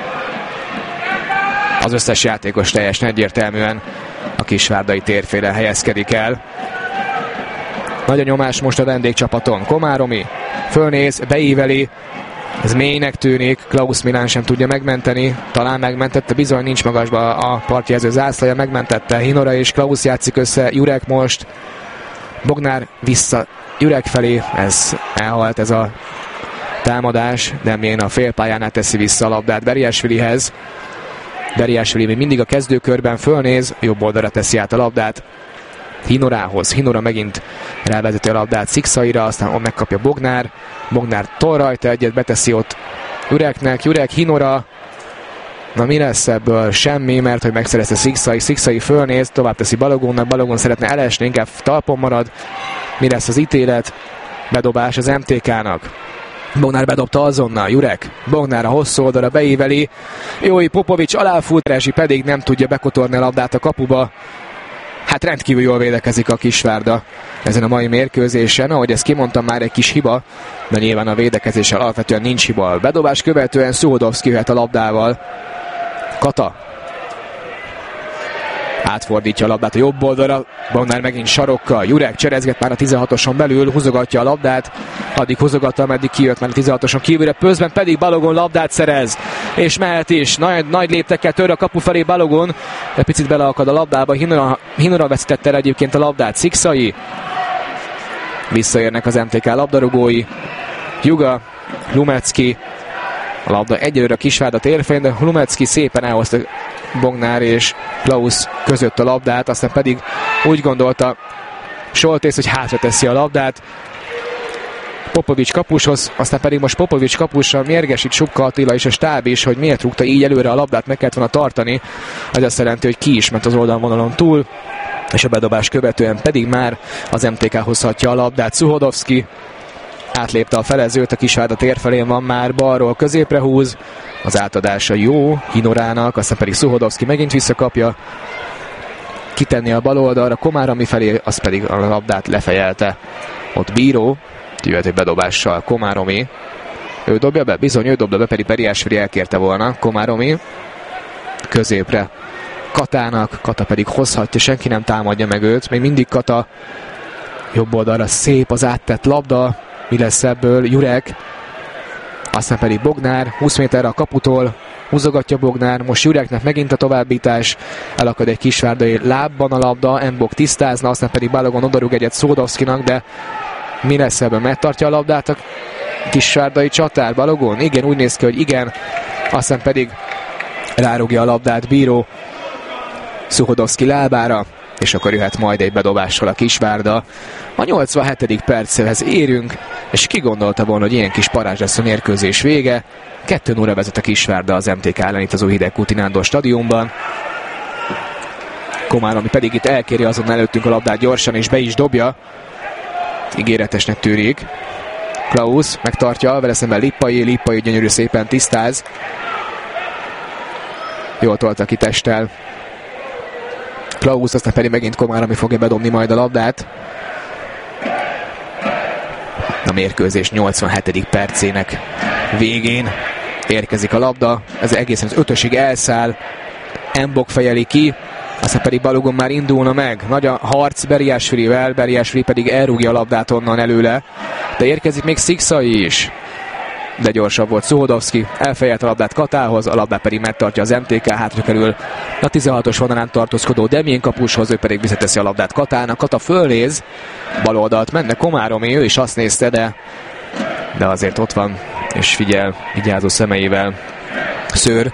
Az összes játékos teljesen egyértelműen a kisvárdai térfélre helyezkedik el. Nagy a nyomás most a vendégcsapaton. Komáromi fölnéz, beíveli. Ez mélynek tűnik, Klaus Milán sem tudja megmenteni. Talán megmentette, bizony nincs magasba a partjelző zászlaja, megmentette. Hinora és Klaus játszik össze, Jurek most. Bognár vissza Jurek felé, ez elhalt ez a támadás, de milyen a félpályánál teszi vissza a labdát Beriásvilihez. Beriásvili még mindig a kezdőkörben fölnéz, jobb oldalra teszi át a labdát Hinorához. Hinora megint rávezeti a labdát Szikszaira, aztán megkapja Bognár. Bognár tol rajta egyet, beteszi ott Jureknek. Jurek, Hinora. Na mi lesz ebből? Semmi, mert hogy megszerezte Szikszai. Szikszai fölnéz, tovább teszi Balogunnak. Balogun szeretne elesni, inkább talpon marad. Mi lesz az ítélet? Bedobás az MTK-nak. Bognár bedobta azonnal, Jurek. Bognár a hosszú oldalra beíveli. Jói Popovics aláfut, Rezsi pedig nem tudja bekotorni a labdát a kapuba. Hát rendkívül jól védekezik a Kisvárda ezen a mai mérkőzésen. Ahogy ezt kimondtam, már egy kis hiba, de nyilván a védekezéssel alapvetően nincs hiba. A bedobás követően Szuhodovszki jöhet a labdával. Kata átfordítja a labdát a jobb oldalra, Bognár megint sarokkal, Jurek cserezget már a 16-oson belül, húzogatja a labdát, addig húzogatta, ameddig kijött már a 16-oson kívülre, közben pedig Balogun labdát szerez, és mehet is, nagy léptekkel tör a kapu felé Balogun, de picit beleakad a labdába, Hinora veszítette el egyébként a labdát, Szikszai, visszaérnek az MTK labdarúgói, Juga, Lumecki, a labda egyelőre a Kisvárda térfén, de Lumecki szépen elhozta Bognár és Klaus között a labdát, aztán pedig úgy gondolta Soltész, hogy hátra teszi a labdát Popovics kapushoz, aztán pedig most Popovics kapussal mérgesít Subka Attila és a stáb is, hogy miért rúgta így előre a labdát, meg kellett volna tartani. Ez azt jelenti, hogy ki is ment az oldalvonalon túl, és a bedobás követően pedig már az MTK hozhatja a labdát. Szuhodovszki átlépte a felezőt, a Kisvárda tér felén van már, balról középre húz, az átadása jó Hinorának, aztán pedig Szuhodovszki megint visszakapja, kitenni a bal oldalra, Komáromi felé, az pedig a labdát lefejelte. Ott bíró, jöhet egy bedobással Komáromi. Ő dobja be? Bizony, ő dobja be, pedig Beriásvili elkérte volna. Komáromi középre Katának, Kata pedig hozhatja, senki nem támadja meg őt, még mindig Kata jobb oldalra, szép az áttett labda, mi lesz ebből? Jurek, aztán pedig Bognár 20 méterre a kaputól, húzogatja Bognár, most Jureknek megint a továbbítás, elakad egy kisvárdai lábban a labda, Embok tisztázna, aztán pedig Balogun odarúg egyet Szódovszkinak, de mi lesz ebből? Megtartja a labdát a kisvárdai csatár Balogun? Igen, úgy néz ki, hogy igen, aztán pedig rárúgja a labdát bíró Szuhodovszki lábára, és akkor jöhet majd egy bedobással a Kisvárda. A 87. perchez érünk, és ki gondolta volna, hogy ilyen kis parázs lesz a mérkőzés vége. 2-0-ra vezet a Kisvárda az MTK ellen itt az Újhidegkúti Nándor stadionban. Komáromi pedig itt elkéri azon előttünk a labdát gyorsan, és be is dobja. ígéretesnek tűnik. Klaus megtartja, vele szemben Lippai gyönyörű szépen tisztáz. Jól tolta ki testtel Klaus, aztán pedig megint Komáromi fogja bedobni majd a labdát. A mérkőzés 87. percének végén érkezik a labda, ez egészen az 5-ösig elszáll, Mbok fejeli ki, aztán pedig Balogun már indulna meg. Nagy a harc Beriásvilivel, Beriásvili pedig elrúgja a labdát onnan előle, de érkezik még Szikszai is. De gyorsabb volt Szuhodovszki, elfejelt a labdát Katához, a labdát pedig megtartja az MTK, hátra kerül a 16-os vonalán tartózkodó Demjén kapushoz, ő pedig visszateszi a labdát Katának. Kata fölnéz, bal oldalt menne Komáromi, ő is azt nézte, de azért ott van, és figyel vigyázó szemeivel Szőr.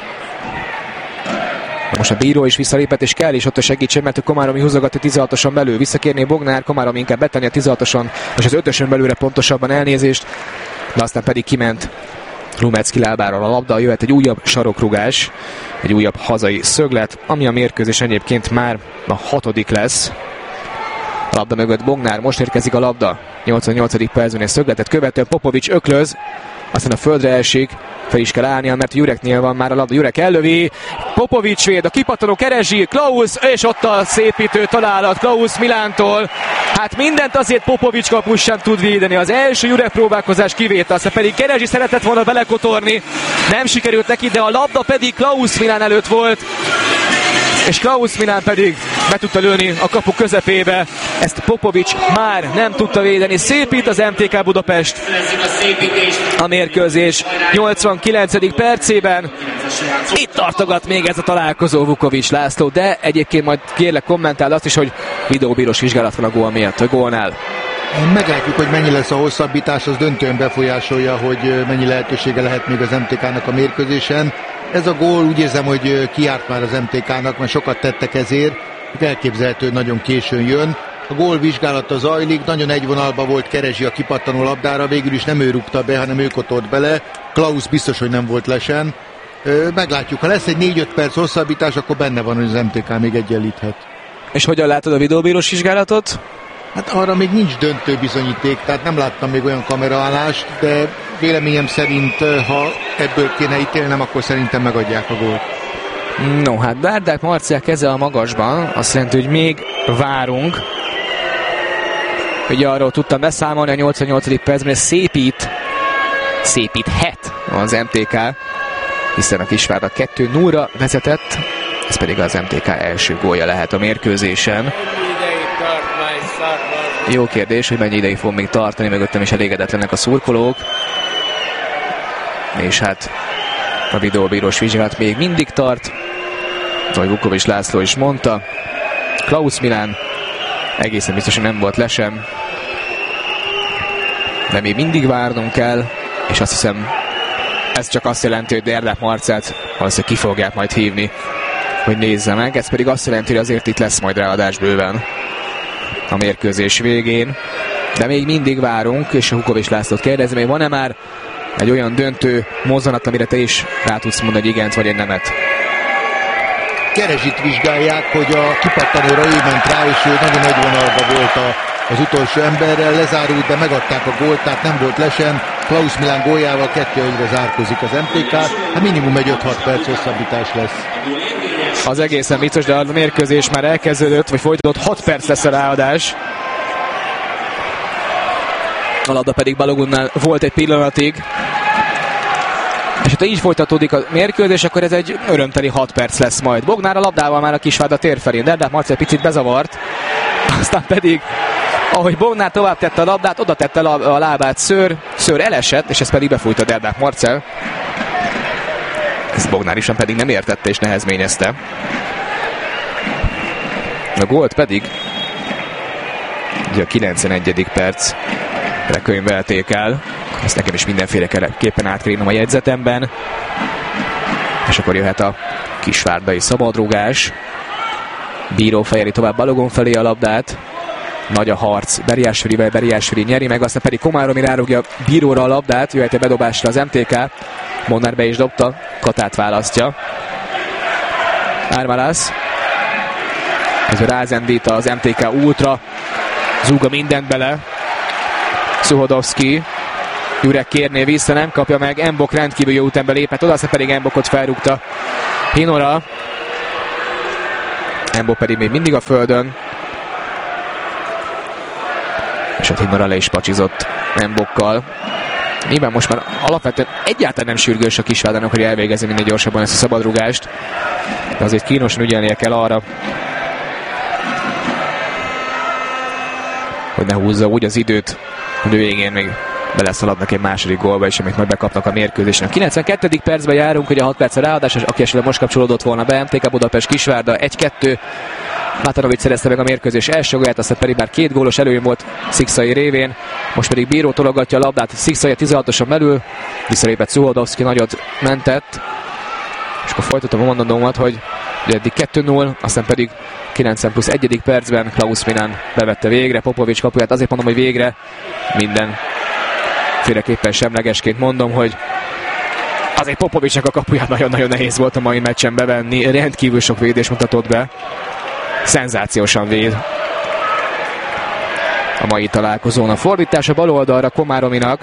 De most a bíró is visszalépett, és kell is ott a segítség, mert a Komáromi húzogatja 16-oson belül. Visszakérné Bognár, Komáromi inkább betenni a 16-oson, és az 5-ösön belőle pontosabban elnézést, de aztán pedig kiment Lumecki lábáról a labda, jöhet egy újabb sarokrugás, egy újabb hazai szöglet, ami a mérkőzés egyébként már a 6. lesz. A labda mögött Bognár, most érkezik a labda, 88. percben egy szögletet követően Popovics öklöz, aztán a földre esik, fel is kell állnia, mert Jureknél van már a labda, Jurek ellövi, Popovics véd, a kipattanó Kerezsi, Klaus, és ott a szépítő találat Klaus Milántól. Hát mindent azért Popovics kapus sem tud védeni, az első Jurek próbálkozás kivétel, aztán pedig Kerezsi szeretett volna belekotorni, nem sikerült neki, de a labda pedig Klaus Milán előtt volt, és Klaus Milán pedig be tudta lőni a kapu közepébe. Ezt Popovics már nem tudta védeni. Szépít az MTK Budapest a mérkőzés 89. percében. Itt tartogat még ez a találkozó Vukovics László, de egyébként majd kérlek kommentál azt is, hogy videóbírós vizsgálat van a gól miatt, a gólnál. Meglátjuk, hogy mennyi lesz a hosszabbítás, az döntően befolyásolja, hogy mennyi lehetősége lehet még az MTK-nak a mérkőzésen. Ez a gól úgy érzem, hogy kiárt már az MTK-nak, mert sokat tettek ezért, elképzelhető, hogy nagyon későn jön. A gól vizsgálata zajlik, nagyon egy vonalba volt Kerezsi a kipattanó labdára, végül is nem ő rúgta be, hanem ő kotolt bele. Klaus biztos, hogy nem volt lesen. Meglátjuk, ha lesz egy 4-5 perc hosszabbítás, akkor benne van, hogy az MTK még egyenlíthet. És hogyan látod a videóbírós vizsgálatot? Hát arra még nincs döntő bizonyíték, tehát nem láttam még olyan kameraállást, de véleményem szerint, ha ebből kéne ítélnem, akkor szerintem megadják a gólt. No, hát Dárdák Marciák keze a magasban, azt jelenti, hogy még várunk. Ugye arról tudtam beszámolni a 88. percben, ez szépíthet az MTK, hiszen a Kisvárda 2-0-ra vezetett, ez pedig az MTK első gólja lehet a mérkőzésen. Jó kérdés, hogy mennyi ideig fog még tartani, mögöttem is elégedetlenek a szurkolók. És hát a videóbírós vizsgálat még mindig tart, ahogy Vukovics László is mondta. Klaus Milán egészen biztos, hogy nem volt lesem, de még mindig várnunk kell, és azt hiszem, ez csak azt jelenti, hogy Dárdák Marcát valószínűleg ki fogják majd hívni, hogy nézze meg. Ez pedig azt jelenti, hogy azért itt lesz majd ráadás bőven a mérkőzés végén, de még mindig várunk, és a Vukovics Lászlót kérdezem, hogy van-e már egy olyan döntő mozzanat, amire te is rá tudsz mondani, hogy igent vagy egy nemet? Kerezsit vizsgálják, hogy a kipattanóra ő ment rá, és ő nagyon egy vonalba volt az utolsó emberrel, lezárult, de megadták a gólt, tehát nem volt lesen. Klaus Milán góljával 2-1-re zárkozik az MTK, hát minimum egy 5-6 perc hosszabbítás lesz. Az egészen biztos, de a mérkőzés már elkezdődött, vagy folytatódott, 6 perc lesz a ráadás. A labda pedig Balogunnál volt egy pillanatig. És ha így folytatódik a mérkőzés, akkor ez egy örömteli 6 perc lesz majd. Bognár a labdával már a Kisvárda tér felé, de Dárdák Marci egy picit bezavart. Aztán pedig, ahogy Bognár tovább tette a labdát, oda tette a lábát Szőr elesett, és ez pedig befújta Dárdák Marcel. Ezt Bognár is pedig nem értette és nehezményezte. A gólt pedig ugye a 91. percre könyvelték el. Ezt nekem is mindenféleképpen át kell írnom a jegyzetemben. És akkor jöhet a kisvárdai szabadrugás. Bíró fejeli tovább Balogun felé a labdát. Nagy a harc Beriásvilivel, Beriásvili nyeri meg, aztán pedig Komáromi rárúgja Bíróra a labdát, jöhet egy bedobásra az MTK. Molnár be is dobta, Katát választja. Ármálász. Ez rázendít az MTK Ultra. Zúga mindent bele. Suhodowski. Jurek kérné vissza, nem kapja meg. Embok rendkívül jó útembe lépett oda, aztán pedig Embokot felrúgta Hinora. Embok pedig még mindig a földön. És hát Hinora le is pacsizott Embokkal. Nyilván most már alapvetően egyáltalán nem sürgős a Kisvárdának, hogy elvégezni minél gyorsabban ezt a szabadrugást. De azért kínosan ügyelnie kell arra, hogy ne húzza úgy az időt, hogy a végén még beleszaladnak egy második gólba is, amit majd bekapnak a mérkőzésen. A 92. percben járunk, ugye 6 perc a ráadás, aki esetleg most kapcsolódott volna be, MTK Budapest Kisvárda 1-2. Matanovic szerezte meg a mérkőzés első gólját, aztán pedig már 2 gólos előny volt Szikszai révén. Most pedig Bíró tologatja a labdát Szikszai 16-oson belül, visszalépett Suhodowski, nagyot mentett. És akkor folytatom a mondandómat, hogy eddig 2-0, aztán pedig 90+1. percben Klaus Milan bevette végre Popovics kapuját. Azért mondom, hogy végre, mindenféleképpen semlegesként mondom, hogy azért Popovicsnak a kapuját nagyon-nagyon nehéz volt a mai meccsen bevenni. Rendkívül sok védés mutatott be. Szenzációsan véd a mai találkozón. A fordítás a bal oldalra Komárominak.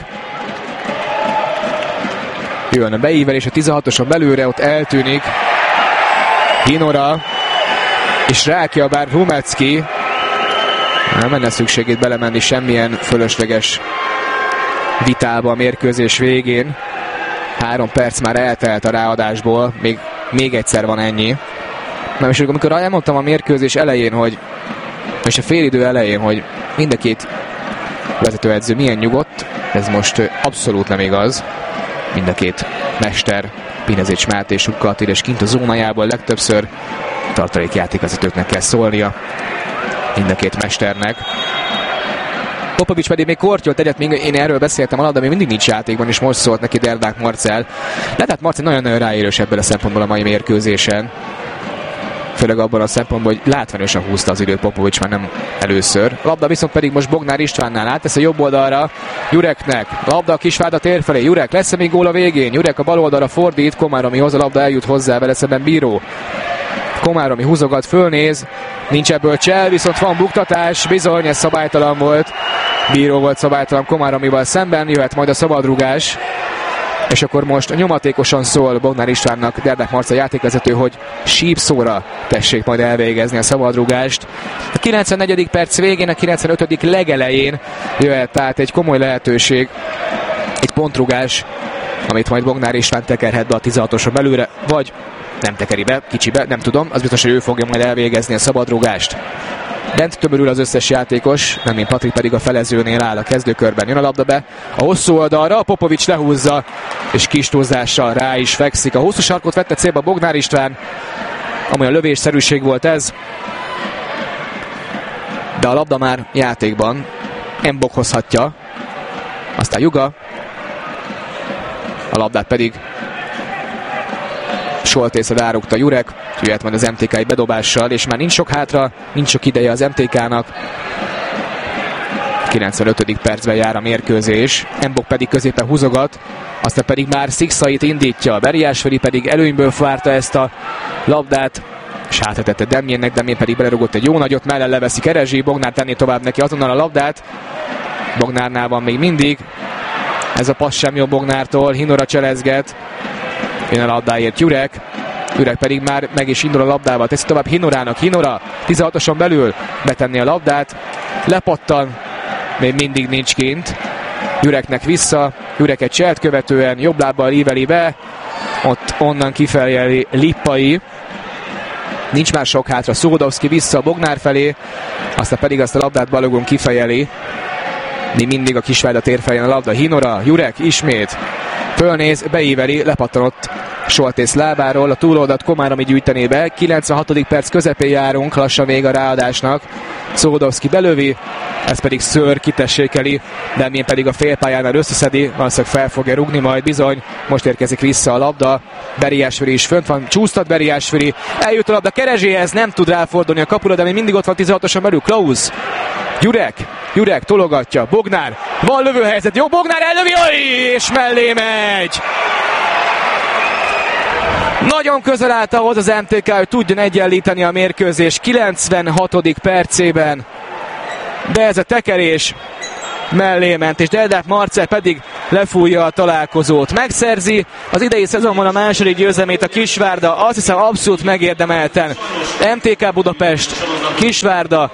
Jön a beívelés a 16-oson belőle, ott eltűnik Hinora, és rákiabál Rumecki. Nem lenne szükségét belemenni semmilyen fölösleges vitába a mérkőzés végén. 3 perc már eltelt a ráadásból, még egyszer van ennyi. Na és amikor elmondtam a mérkőzés elején, és a félidő elején, hogy mind a két vezetőedző milyen nyugodt, ez most abszolút nem igaz. Mind a két mester, Pinezics Máté és Rukka Attila, és kint a zónájából legtöbbször tartalékjátékvezetőknek kell szólnia mind a két mesternek. Popovics pedig még kortyolt egyet, még én erről beszéltem alatt, de még mindig nincs játékban, és most szólt neki Derbák Marcell. De tehát Marcell nagyon-nagyon ráérős ebből a szempontból a mai mérkőzésen. Főleg abban a szempontból, hogy látványosan húzta az időt Popovics már nem először. Labda viszont pedig most Bognár Istvánnál áttesz a jobb oldalra Jureknek. Labda a Kisvárda tér felé. Jurek, lesz-e még gól a végén? Jurek a bal oldalra fordít, Komáromi hoz a labda, eljut hozzá, vele szemben Bíró. Komáromi húzogat, fölnéz, nincs ebből csel, viszont van buktatás, bizony, ez szabálytalan volt. Bíró volt szabálytalan Komáromival szemben, jöhet majd a szabadrugás. És akkor most nyomatékosan szól Bognár Istvánnak Derbák Marcell játékvezető, hogy sípszóra tessék majd elvégezni a szabadrugást. A 94. perc végén, a 95. legelején jöhet át egy komoly lehetőség, egy pontrugás, amit majd Bognár István tekerhet be a 16-oson belőle, vagy nem tekeri be, kicsibe, nem tudom, az biztos, hogy ő fogja majd elvégezni a szabadrugást. Bent tömörül az összes játékos, nem mint Patrik pedig a felezőnél áll a kezdőkörben. Jön a labda be a hosszú oldalra, Popovics lehúzza, és kis túlzással rá is fekszik. A hosszú sarkot vette célba Bognár István, amely a lövésszerűség volt ez. De a labda már játékban. Embok hozhatja. Aztán Juga. A labdát pedig Soltészre rárúgta Jurek, jöhet majd az MTK-i bedobással, és már nincs sok hátra, nincs sok ideje az MTK-nak. 95. percben jár a mérkőzés, Embok pedig középen húzogat, aztán pedig már Szikszait indítja, Beriásvili pedig előnyből várta ezt a labdát, és hátratette Demjénnek, Demjén pedig belerúgott egy jó nagyot, mellel leveszi Kerezsi, Bognár tenné tovább neki azonnal a labdát, Bognárnál van még mindig, ez a passz sem jó Bognártól, Hinora cselezget, jön a labdáért Jurek pedig már meg is indul a labdával, teszi tovább Hinorának, Hinora 16-oson belül betenni a labdát, lepattan, még mindig nincs kint, Jureknek vissza, Jurek egy cselt követően jobb lábbal íveli be, ott onnan kifelé Lippai, nincs már sok hátra, Suhodowski vissza a Bognár felé, aztán pedig azt a labdát Balogun kifejeli, még mindig a Kisvárda tér felén a labda, Hinora, Jurek ismét, fölnéz, beíveli, lepattanott Soltész lábáról, a túloldat Komáromi gyűjtené be, 96. perc közepén járunk, lassan vége a ráadásnak, Suhodowski belövi, ez pedig Szőr kitessékeli, Demjén pedig a félpályánál összeszedi, valószínűleg fel fogja rugni majd, bizony, most érkezik vissza a labda, Beriásvili is fönt van, csúsztat Beriásvili, eljut a labda Kerezséhez, nem tud ráfordulni a kapura, de még mindig ott van 16-oson belül, Klaus, Jurek tologatja, Bognár, van lövőhelyzet, jó, Bognár ellövi, és mellé megy! Nagyon közel állt ahhoz az MTK, hogy tudjon egyenlíteni a mérkőzés 96. percében, de ez a tekerés mellé ment, és Deldák Marcell pedig lefújja a találkozót. Megszerzi az idei szezonban a második győzelmét a Kisvárda, azt hiszem abszolút megérdemelten. MTK Budapest, Kisvárda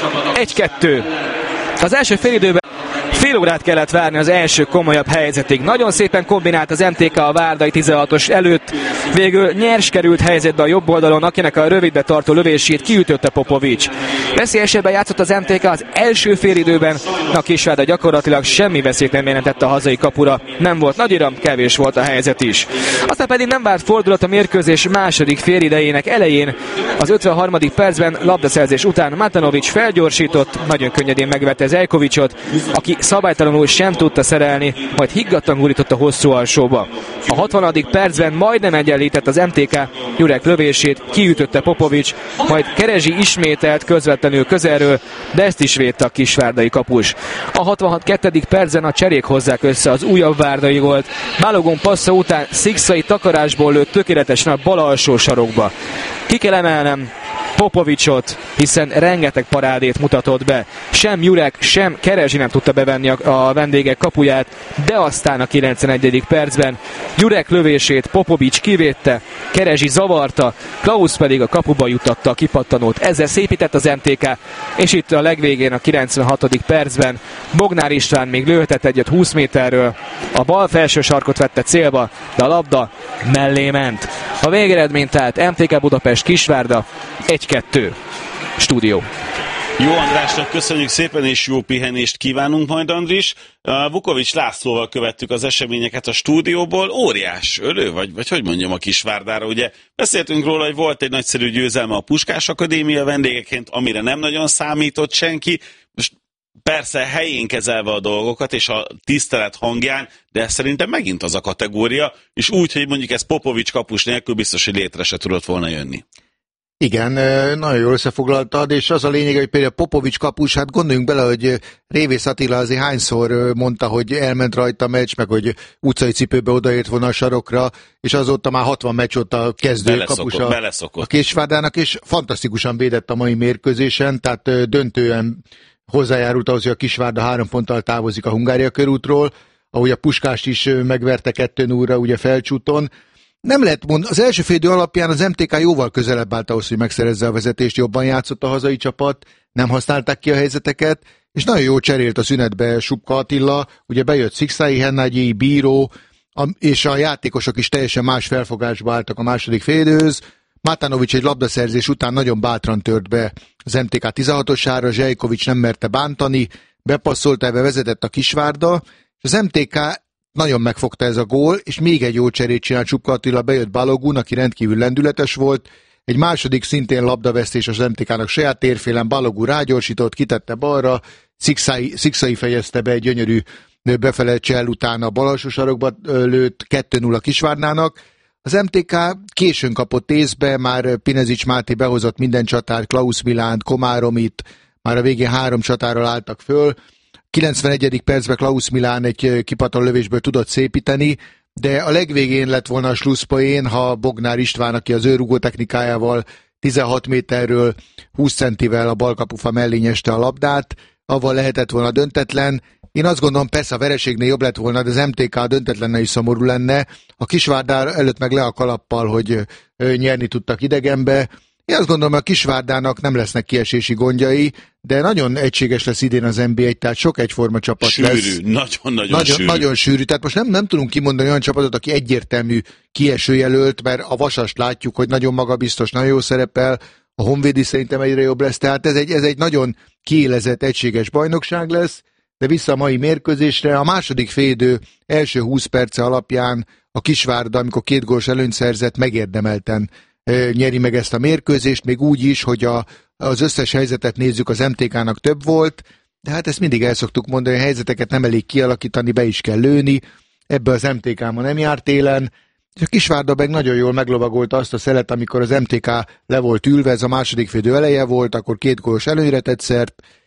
1-2. Az első félidőben fél órát kellett várni az első komolyabb helyzetig. Nagyon szépen kombinált az MTK a várdai 16-os előtt. Végül nyers került helyzetbe a jobb oldalon, akinek a rövidbe tartó lövését kiütötte Popovics. Veszélyesebben játszott az MTK az első félidőben, a Kisvárda gyakorlatilag semmi veszélyt nem jelentett a hazai kapura. Nem volt nagy iram, kevés volt a helyzet is. Aztán pedig nem várt fordulat a mérkőzés második félidejének elején. Az 53. percben labdaszerzés után Matanovics felgyorsított, nagyon könnyedén megvette Zeljkovicsot, aki szabálytalanul sem tudta szerelni, majd higgadtan gurított a hosszú alsóba. A 60. percben majdnem egyenlített az MTK, Jurek lövését kiütötte Popovics, majd Kerezsi ismételt közvetlenül közelről, de ezt is védte a kisvárdai kapus. A 62. percben a cserék hozzák össze az újabb várdai gólt. Balogun passza után Szikszai takarásból lőtt tökéletesen a bal alsó sarokba. Ki kell emelnem Popovicsot, hiszen rengeteg parádét mutatott be. Sem Jurek, sem Kerezsi nem tudta bevenni a vendégek kapuját, de aztán a 91. percben Jurek lövését Popovics kivédte, Kerezsi zavarta, Klaus pedig a kapuba jutatta a kipattanót. Ezzel szépített az MTK, és itt a legvégén a 96. percben Bognár István még lőhetett egyet 20 méterről, a bal felső sarkot vette célba, de a labda mellé ment. A végeredmény tehát MTK Budapest Kisvárda 1-2. Stúdió. Jó Andrásnak köszönjük szépen, és jó pihenést kívánunk majd, Andris. Vukovics Lászlóval követtük az eseményeket a stúdióból. Óriás ölő, vagy hogy mondjam, a Kisvárdára. Ugye beszéltünk róla, hogy volt egy nagyszerű győzelme a Puskás Akadémia vendégeként, amire nem nagyon számított senki. Most persze helyén kezelve a dolgokat, és a tisztelet hangján, de szerintem megint az a kategória, és úgy, hogy mondjuk ez Popovics kapus nélkül biztos, hogy létre se tudott volna jönni. Igen, nagyon jól összefoglaltad, és az a lényeg, hogy például Popovics kapus, hát gondoljunk bele, hogy Révész Attila azért hányszor mondta, hogy elment rajta a meccs, meg hogy utcai cipőbe odaért volna a sarokra, és azóta már 60 meccs ott a kezdő kapus a Kisvárdának, és fantasztikusan védett a mai mérkőzésen, tehát döntően hozzájárult ahhoz, hogy a Kisvárda 3 ponttal távozik a Hungária körútról, ahogy a Puskást is megverte 2-0-ra ugye Felcsúton. Nem lehet mondani, az első félidő alapján az MTK jóval közelebb állt ahhoz, hogy megszerezze a vezetést, jobban játszott a hazai csapat, nem használták ki a helyzeteket, és nagyon jó cserélt a szünetbe Subka Attila, ugye bejött Szikszai Hennagyi, Bíró, és a játékosok is teljesen más felfogásba álltak a második félidőhöz. Matanovics egy labdaszerzés után nagyon bátran tört be az MTK 16-osára, Zeljkovics nem merte bántani, bepasszolta, ebbe vezetett a Kisvárda, és az MTK nagyon megfogta ez a gól, és még egy jó cserét csinált Subka Attila, bejött Balogun, aki rendkívül lendületes volt, egy második szintén labdavesztés az MTK-nak saját térfélen, Balogun rágyorsított, kitette balra, Szikszai fejezte be egy gyönyörű befele csel után a bal alsó sarokba lőtt 2-0 a Kisvárdának. Az MTK későn kapott észbe, már Pinezics Máté behozott minden csatát, Klaus Milánt, Komáromit, már a végén 3 csatáról álltak föl. 91. percben Klaus Milán egy kipattan lövésből tudott szépíteni, de a legvégén lett volna a slusszpoén, ha Bognár István, aki az ő rugó technikájával 16 méterről 20 centivel a balkapufa mellé nyeste a labdát, avval lehetett volna döntetlen. Én azt gondolom, persze a vereségnél jobb lett volna, de az MTK a döntetlenne is szomorú lenne. A Kisvárdár előtt meg le a kalappal, hogy nyerni tudtak idegenbe. Én azt gondolom, hogy a Kisvárdának nem lesznek kiesési gondjai, de nagyon egységes lesz idén az NB1, tehát sok egyforma csapat lesz. Sűrű, nagyon sűrű. Nagyon sűrű, tehát most nem tudunk kimondani olyan csapatot, aki egyértelmű kiesőjelölt, mert a Vasast látjuk, hogy nagyon magabiztos, nagyon jó szerepel, a Honvédi szerintem egyre jobb lesz, tehát ez egy nagyon kiélezett, egységes bajnokság lesz, de vissza a mai mérkőzésre, a második félidő első 20 perce alapján a Kisvárda, amikor 2 gólos előnyt szerzett, megérdemelten nyeri meg ezt a mérkőzést, még úgy is, hogy az összes helyzetet nézzük, az MTK-nak több volt, de hát ezt mindig el szoktuk mondani, hogy a helyzeteket nem elég kialakítani, be is kell lőni, ebbe az MTK ma nem járt élen, és a Kisvárda meg nagyon jól meglovagolta azt a szelet, amikor az MTK le volt ülve, ez a második félidő eleje volt, akkor 2 gólos előnyre tett szert,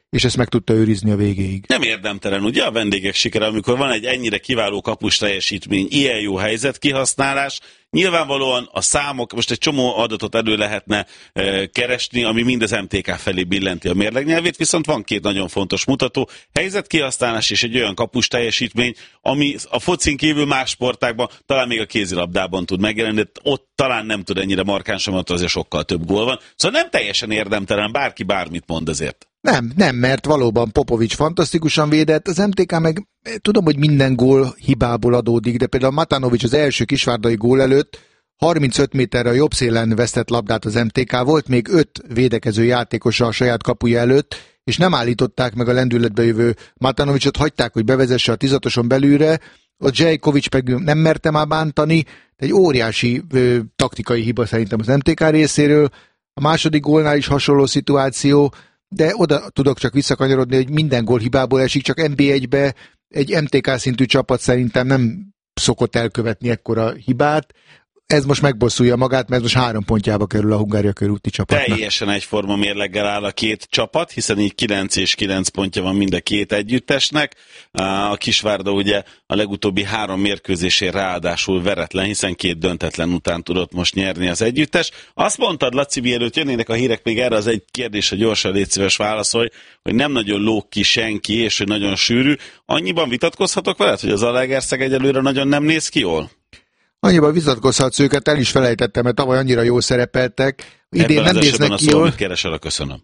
és ezt meg tudta őrizni a végéig. Nem érdemtelen, ugye a vendégek sikere, amikor van egy ennyire kiváló kapus teljesítmény, ilyen jó helyzet kihasználás, nyilvánvalóan a számok, most egy csomó adatot elő lehetne keresni, ami mind az MTK felé billenti a mérlegnyelvét, viszont van két nagyon fontos mutató, helyzetkihasználás és egy olyan kapus teljesítmény, ami a focin kívül más sportákban, talán még a kézilabdában tud megjelenni, de ott talán nem tud ennyire markánsan, mert azért sokkal több gól van. Szóval nem teljesen érdemtelen, bárki bármit mond azért. Nem, mert valóban Popovics fantasztikusan védett, az MTK meg tudom, hogy minden gól hibából adódik, de például Matanovics az első kisvárdai gól előtt 35 méterre a jobb szélen vesztett labdát az MTK, volt még 5 védekező játékosa a saját kapuja előtt, és nem állították meg a lendületbe jövő Matanovicsot, hagyták, hogy bevezesse a 16-oson belülre, ott Zsejkovics pedig nem merte már bántani, egy óriási taktikai hiba szerintem az MTK részéről, a második gólnál is hasonló szituáció, de oda tudok csak visszakanyarodni, hogy minden gól hibából esik, csak NB1-be egy MTK szintű csapat szerintem nem szokott elkövetni ekkora hibát. Ez most megbosszulja magát, mert most 3 pontjába kerül a Hungária körúti csapatnak. Teljesen egyforma mérleggel áll a két csapat, hiszen így 9 és 9 pontja van mind a két együttesnek. A Kisvárda ugye a legutóbbi 3 mérkőzésén ráadásul veretlen, hiszen 2 döntetlen után tudott most nyerni az együttes. Azt mondtad, Laci, mielőtt jönnének a hírek, még erre az egy kérdés, hogy gyorsan légy szíves válaszolj, hogy nem nagyon lóg ki senki, és hogy nagyon sűrű. Annyiban vitatkozhatok veled, hogy az Zalaegerszeg egyelőre nagyon nem néz ki jól? Annyiban vitatkozhatsz őket, el is felejtettem, mert tavaly annyira jól szerepeltek. Idén ebben nem néznek ki jól. Amit keresel, köszönöm.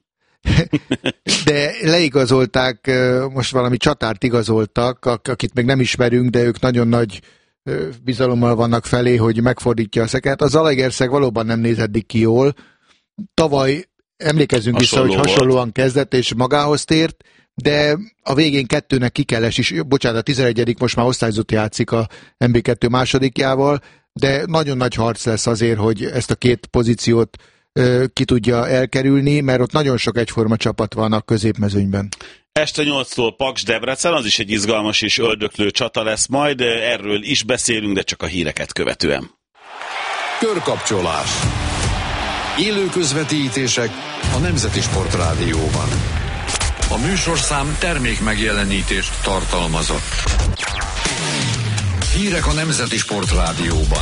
De leigazolták, most valami csatárt igazoltak, akit még nem ismerünk, de ők nagyon nagy bizalommal vannak felé, hogy megfordítja a szekert. A Zalaegerszeg valóban nem néz eddig ki jól. Tavaly emlékezzünk vissza, hogy hasonlóan kezdett és magához tért, de a végén 2-nek ki kell esni, bocsánat, a 11. most már osztályzott játszik a MB2 másodikjával, de nagyon nagy harc lesz azért, hogy ezt a 2 pozíciót ki tudja elkerülni, mert ott nagyon sok egyforma csapat van a középmezőnyben. Este 8-tól Paks Debrecen, az is egy izgalmas és öldöklő csata lesz majd, erről is beszélünk, de csak a híreket követően. Körkapcsolás. Élő közvetítések a Nemzeti Sportrádióban. A műsorszám termék megjelenítést tartalmazott. Hírek a Nemzeti Sportrádióban.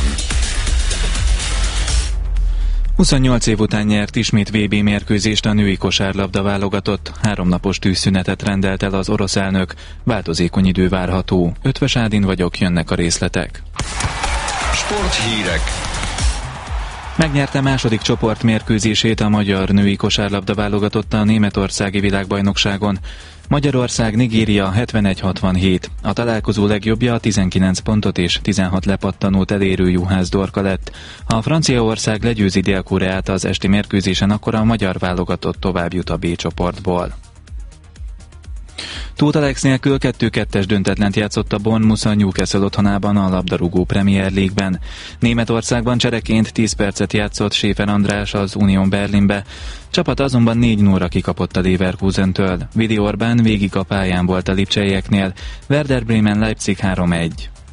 28 év után nyert ismét VB mérkőzést a női kosárlabda válogatott. 3 napos tűzszünetet rendelt el az orosz elnök. Változékony idő várható. Ötvös Ádin vagyok, jönnek a részletek. Sporthírek. Megnyerte második csoportmérkőzését a magyar női kosárlabda válogatott a németországi világbajnokságon. Magyarország Nigéria 71-67. A találkozó legjobbja a 19 pontot és 16 lepattanót elérő Juhász Dorka lett. A Franciaország legyőzi Dél-Koreát az esti mérkőzésen, akkor a magyar válogatott tovább jut a B csoportból. Tóth Alex nélkül 2-2-es döntetlent játszott a Bournemouth a Newcastle otthonában a labdarúgó Premier League-ben. Németországban csereként 10 percet játszott Schäfer András az Union Berlinbe. Csapat azonban 4-0-ra kikapott a Leverkusentől. Vidi Orbán végig a pályán volt a lipcseieknél. Werder Bremen Leipzig 3-1.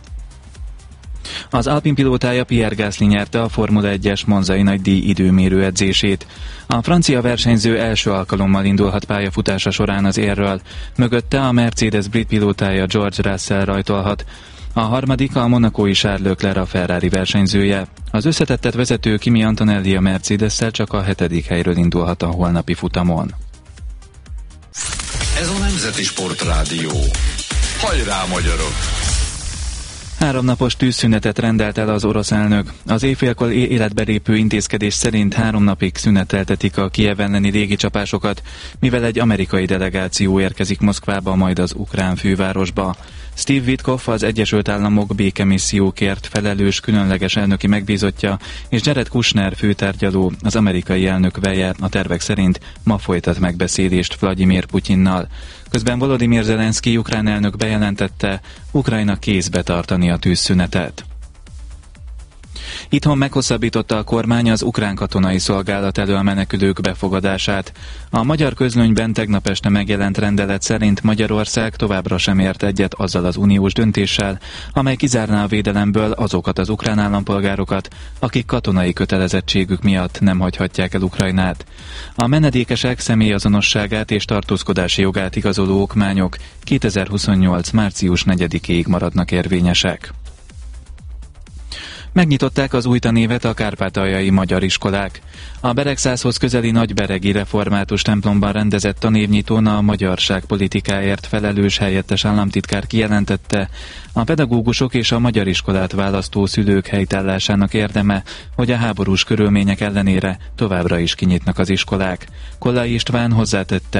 Az Alpine pilótája Pierre Gasly nyerte a Formula 1-es monzai nagydíj időmérő edzését. A francia versenyző első alkalommal indulhat pályafutása során az érről. Mögötte a Mercedes brit pilótája George Russell rajtolhat. A harmadik a monacói Charles Leclerc a Ferrari versenyzője. Az összetettet vezető Kimi Antonelli a Mercedes-szel csak a 7. helyről indulhat a holnapi futamon. Ez a Nemzeti Sportrádió. Hajrá, magyarok! 3 napos tűzszünetet rendelt el az orosz elnök. Az éjfélkor életbe lépő intézkedés szerint 3 napig szüneteltetik a Kijev elleni légicsapásokat, mivel egy amerikai delegáció érkezik Moszkvába, majd az ukrán fővárosba. Steve Witkoff, az Egyesült Államok békemissziókért felelős különleges elnöki megbízottja, és Jared Kushner főtárgyaló, az amerikai elnök veje a tervek szerint ma folytat megbeszélést Vladimir Putyinnal. Közben Volodymyr Zelenszky ukrán elnök bejelentette, Ukrajna kézbe tartani a tűzszünetet. Itthon meghosszabbította a kormány az ukrán katonai szolgálat elől menekülők befogadását. A magyar közlönyben tegnap este megjelent rendelet szerint Magyarország továbbra sem ért egyet azzal az uniós döntéssel, amely kizárná a védelemből azokat az ukrán állampolgárokat, akik katonai kötelezettségük miatt nem hagyhatják el Ukrajnát. A menedékesek személyazonosságát és tartózkodási jogát igazoló okmányok 2028. március 4-ig maradnak érvényesek. Megnyitották az új tanévet a kárpátaljai magyar iskolák. A Beregszászhoz közeli Nagyberegi református templomban rendezett tanévnyitón a magyarságpolitikáért felelős helyettes államtitkár kijelentette, a pedagógusok és a magyar iskolát választó szülők helytállásának érdeme, hogy a háborús körülmények ellenére továbbra is kinyitnak az iskolák. Kollai István hozzátette,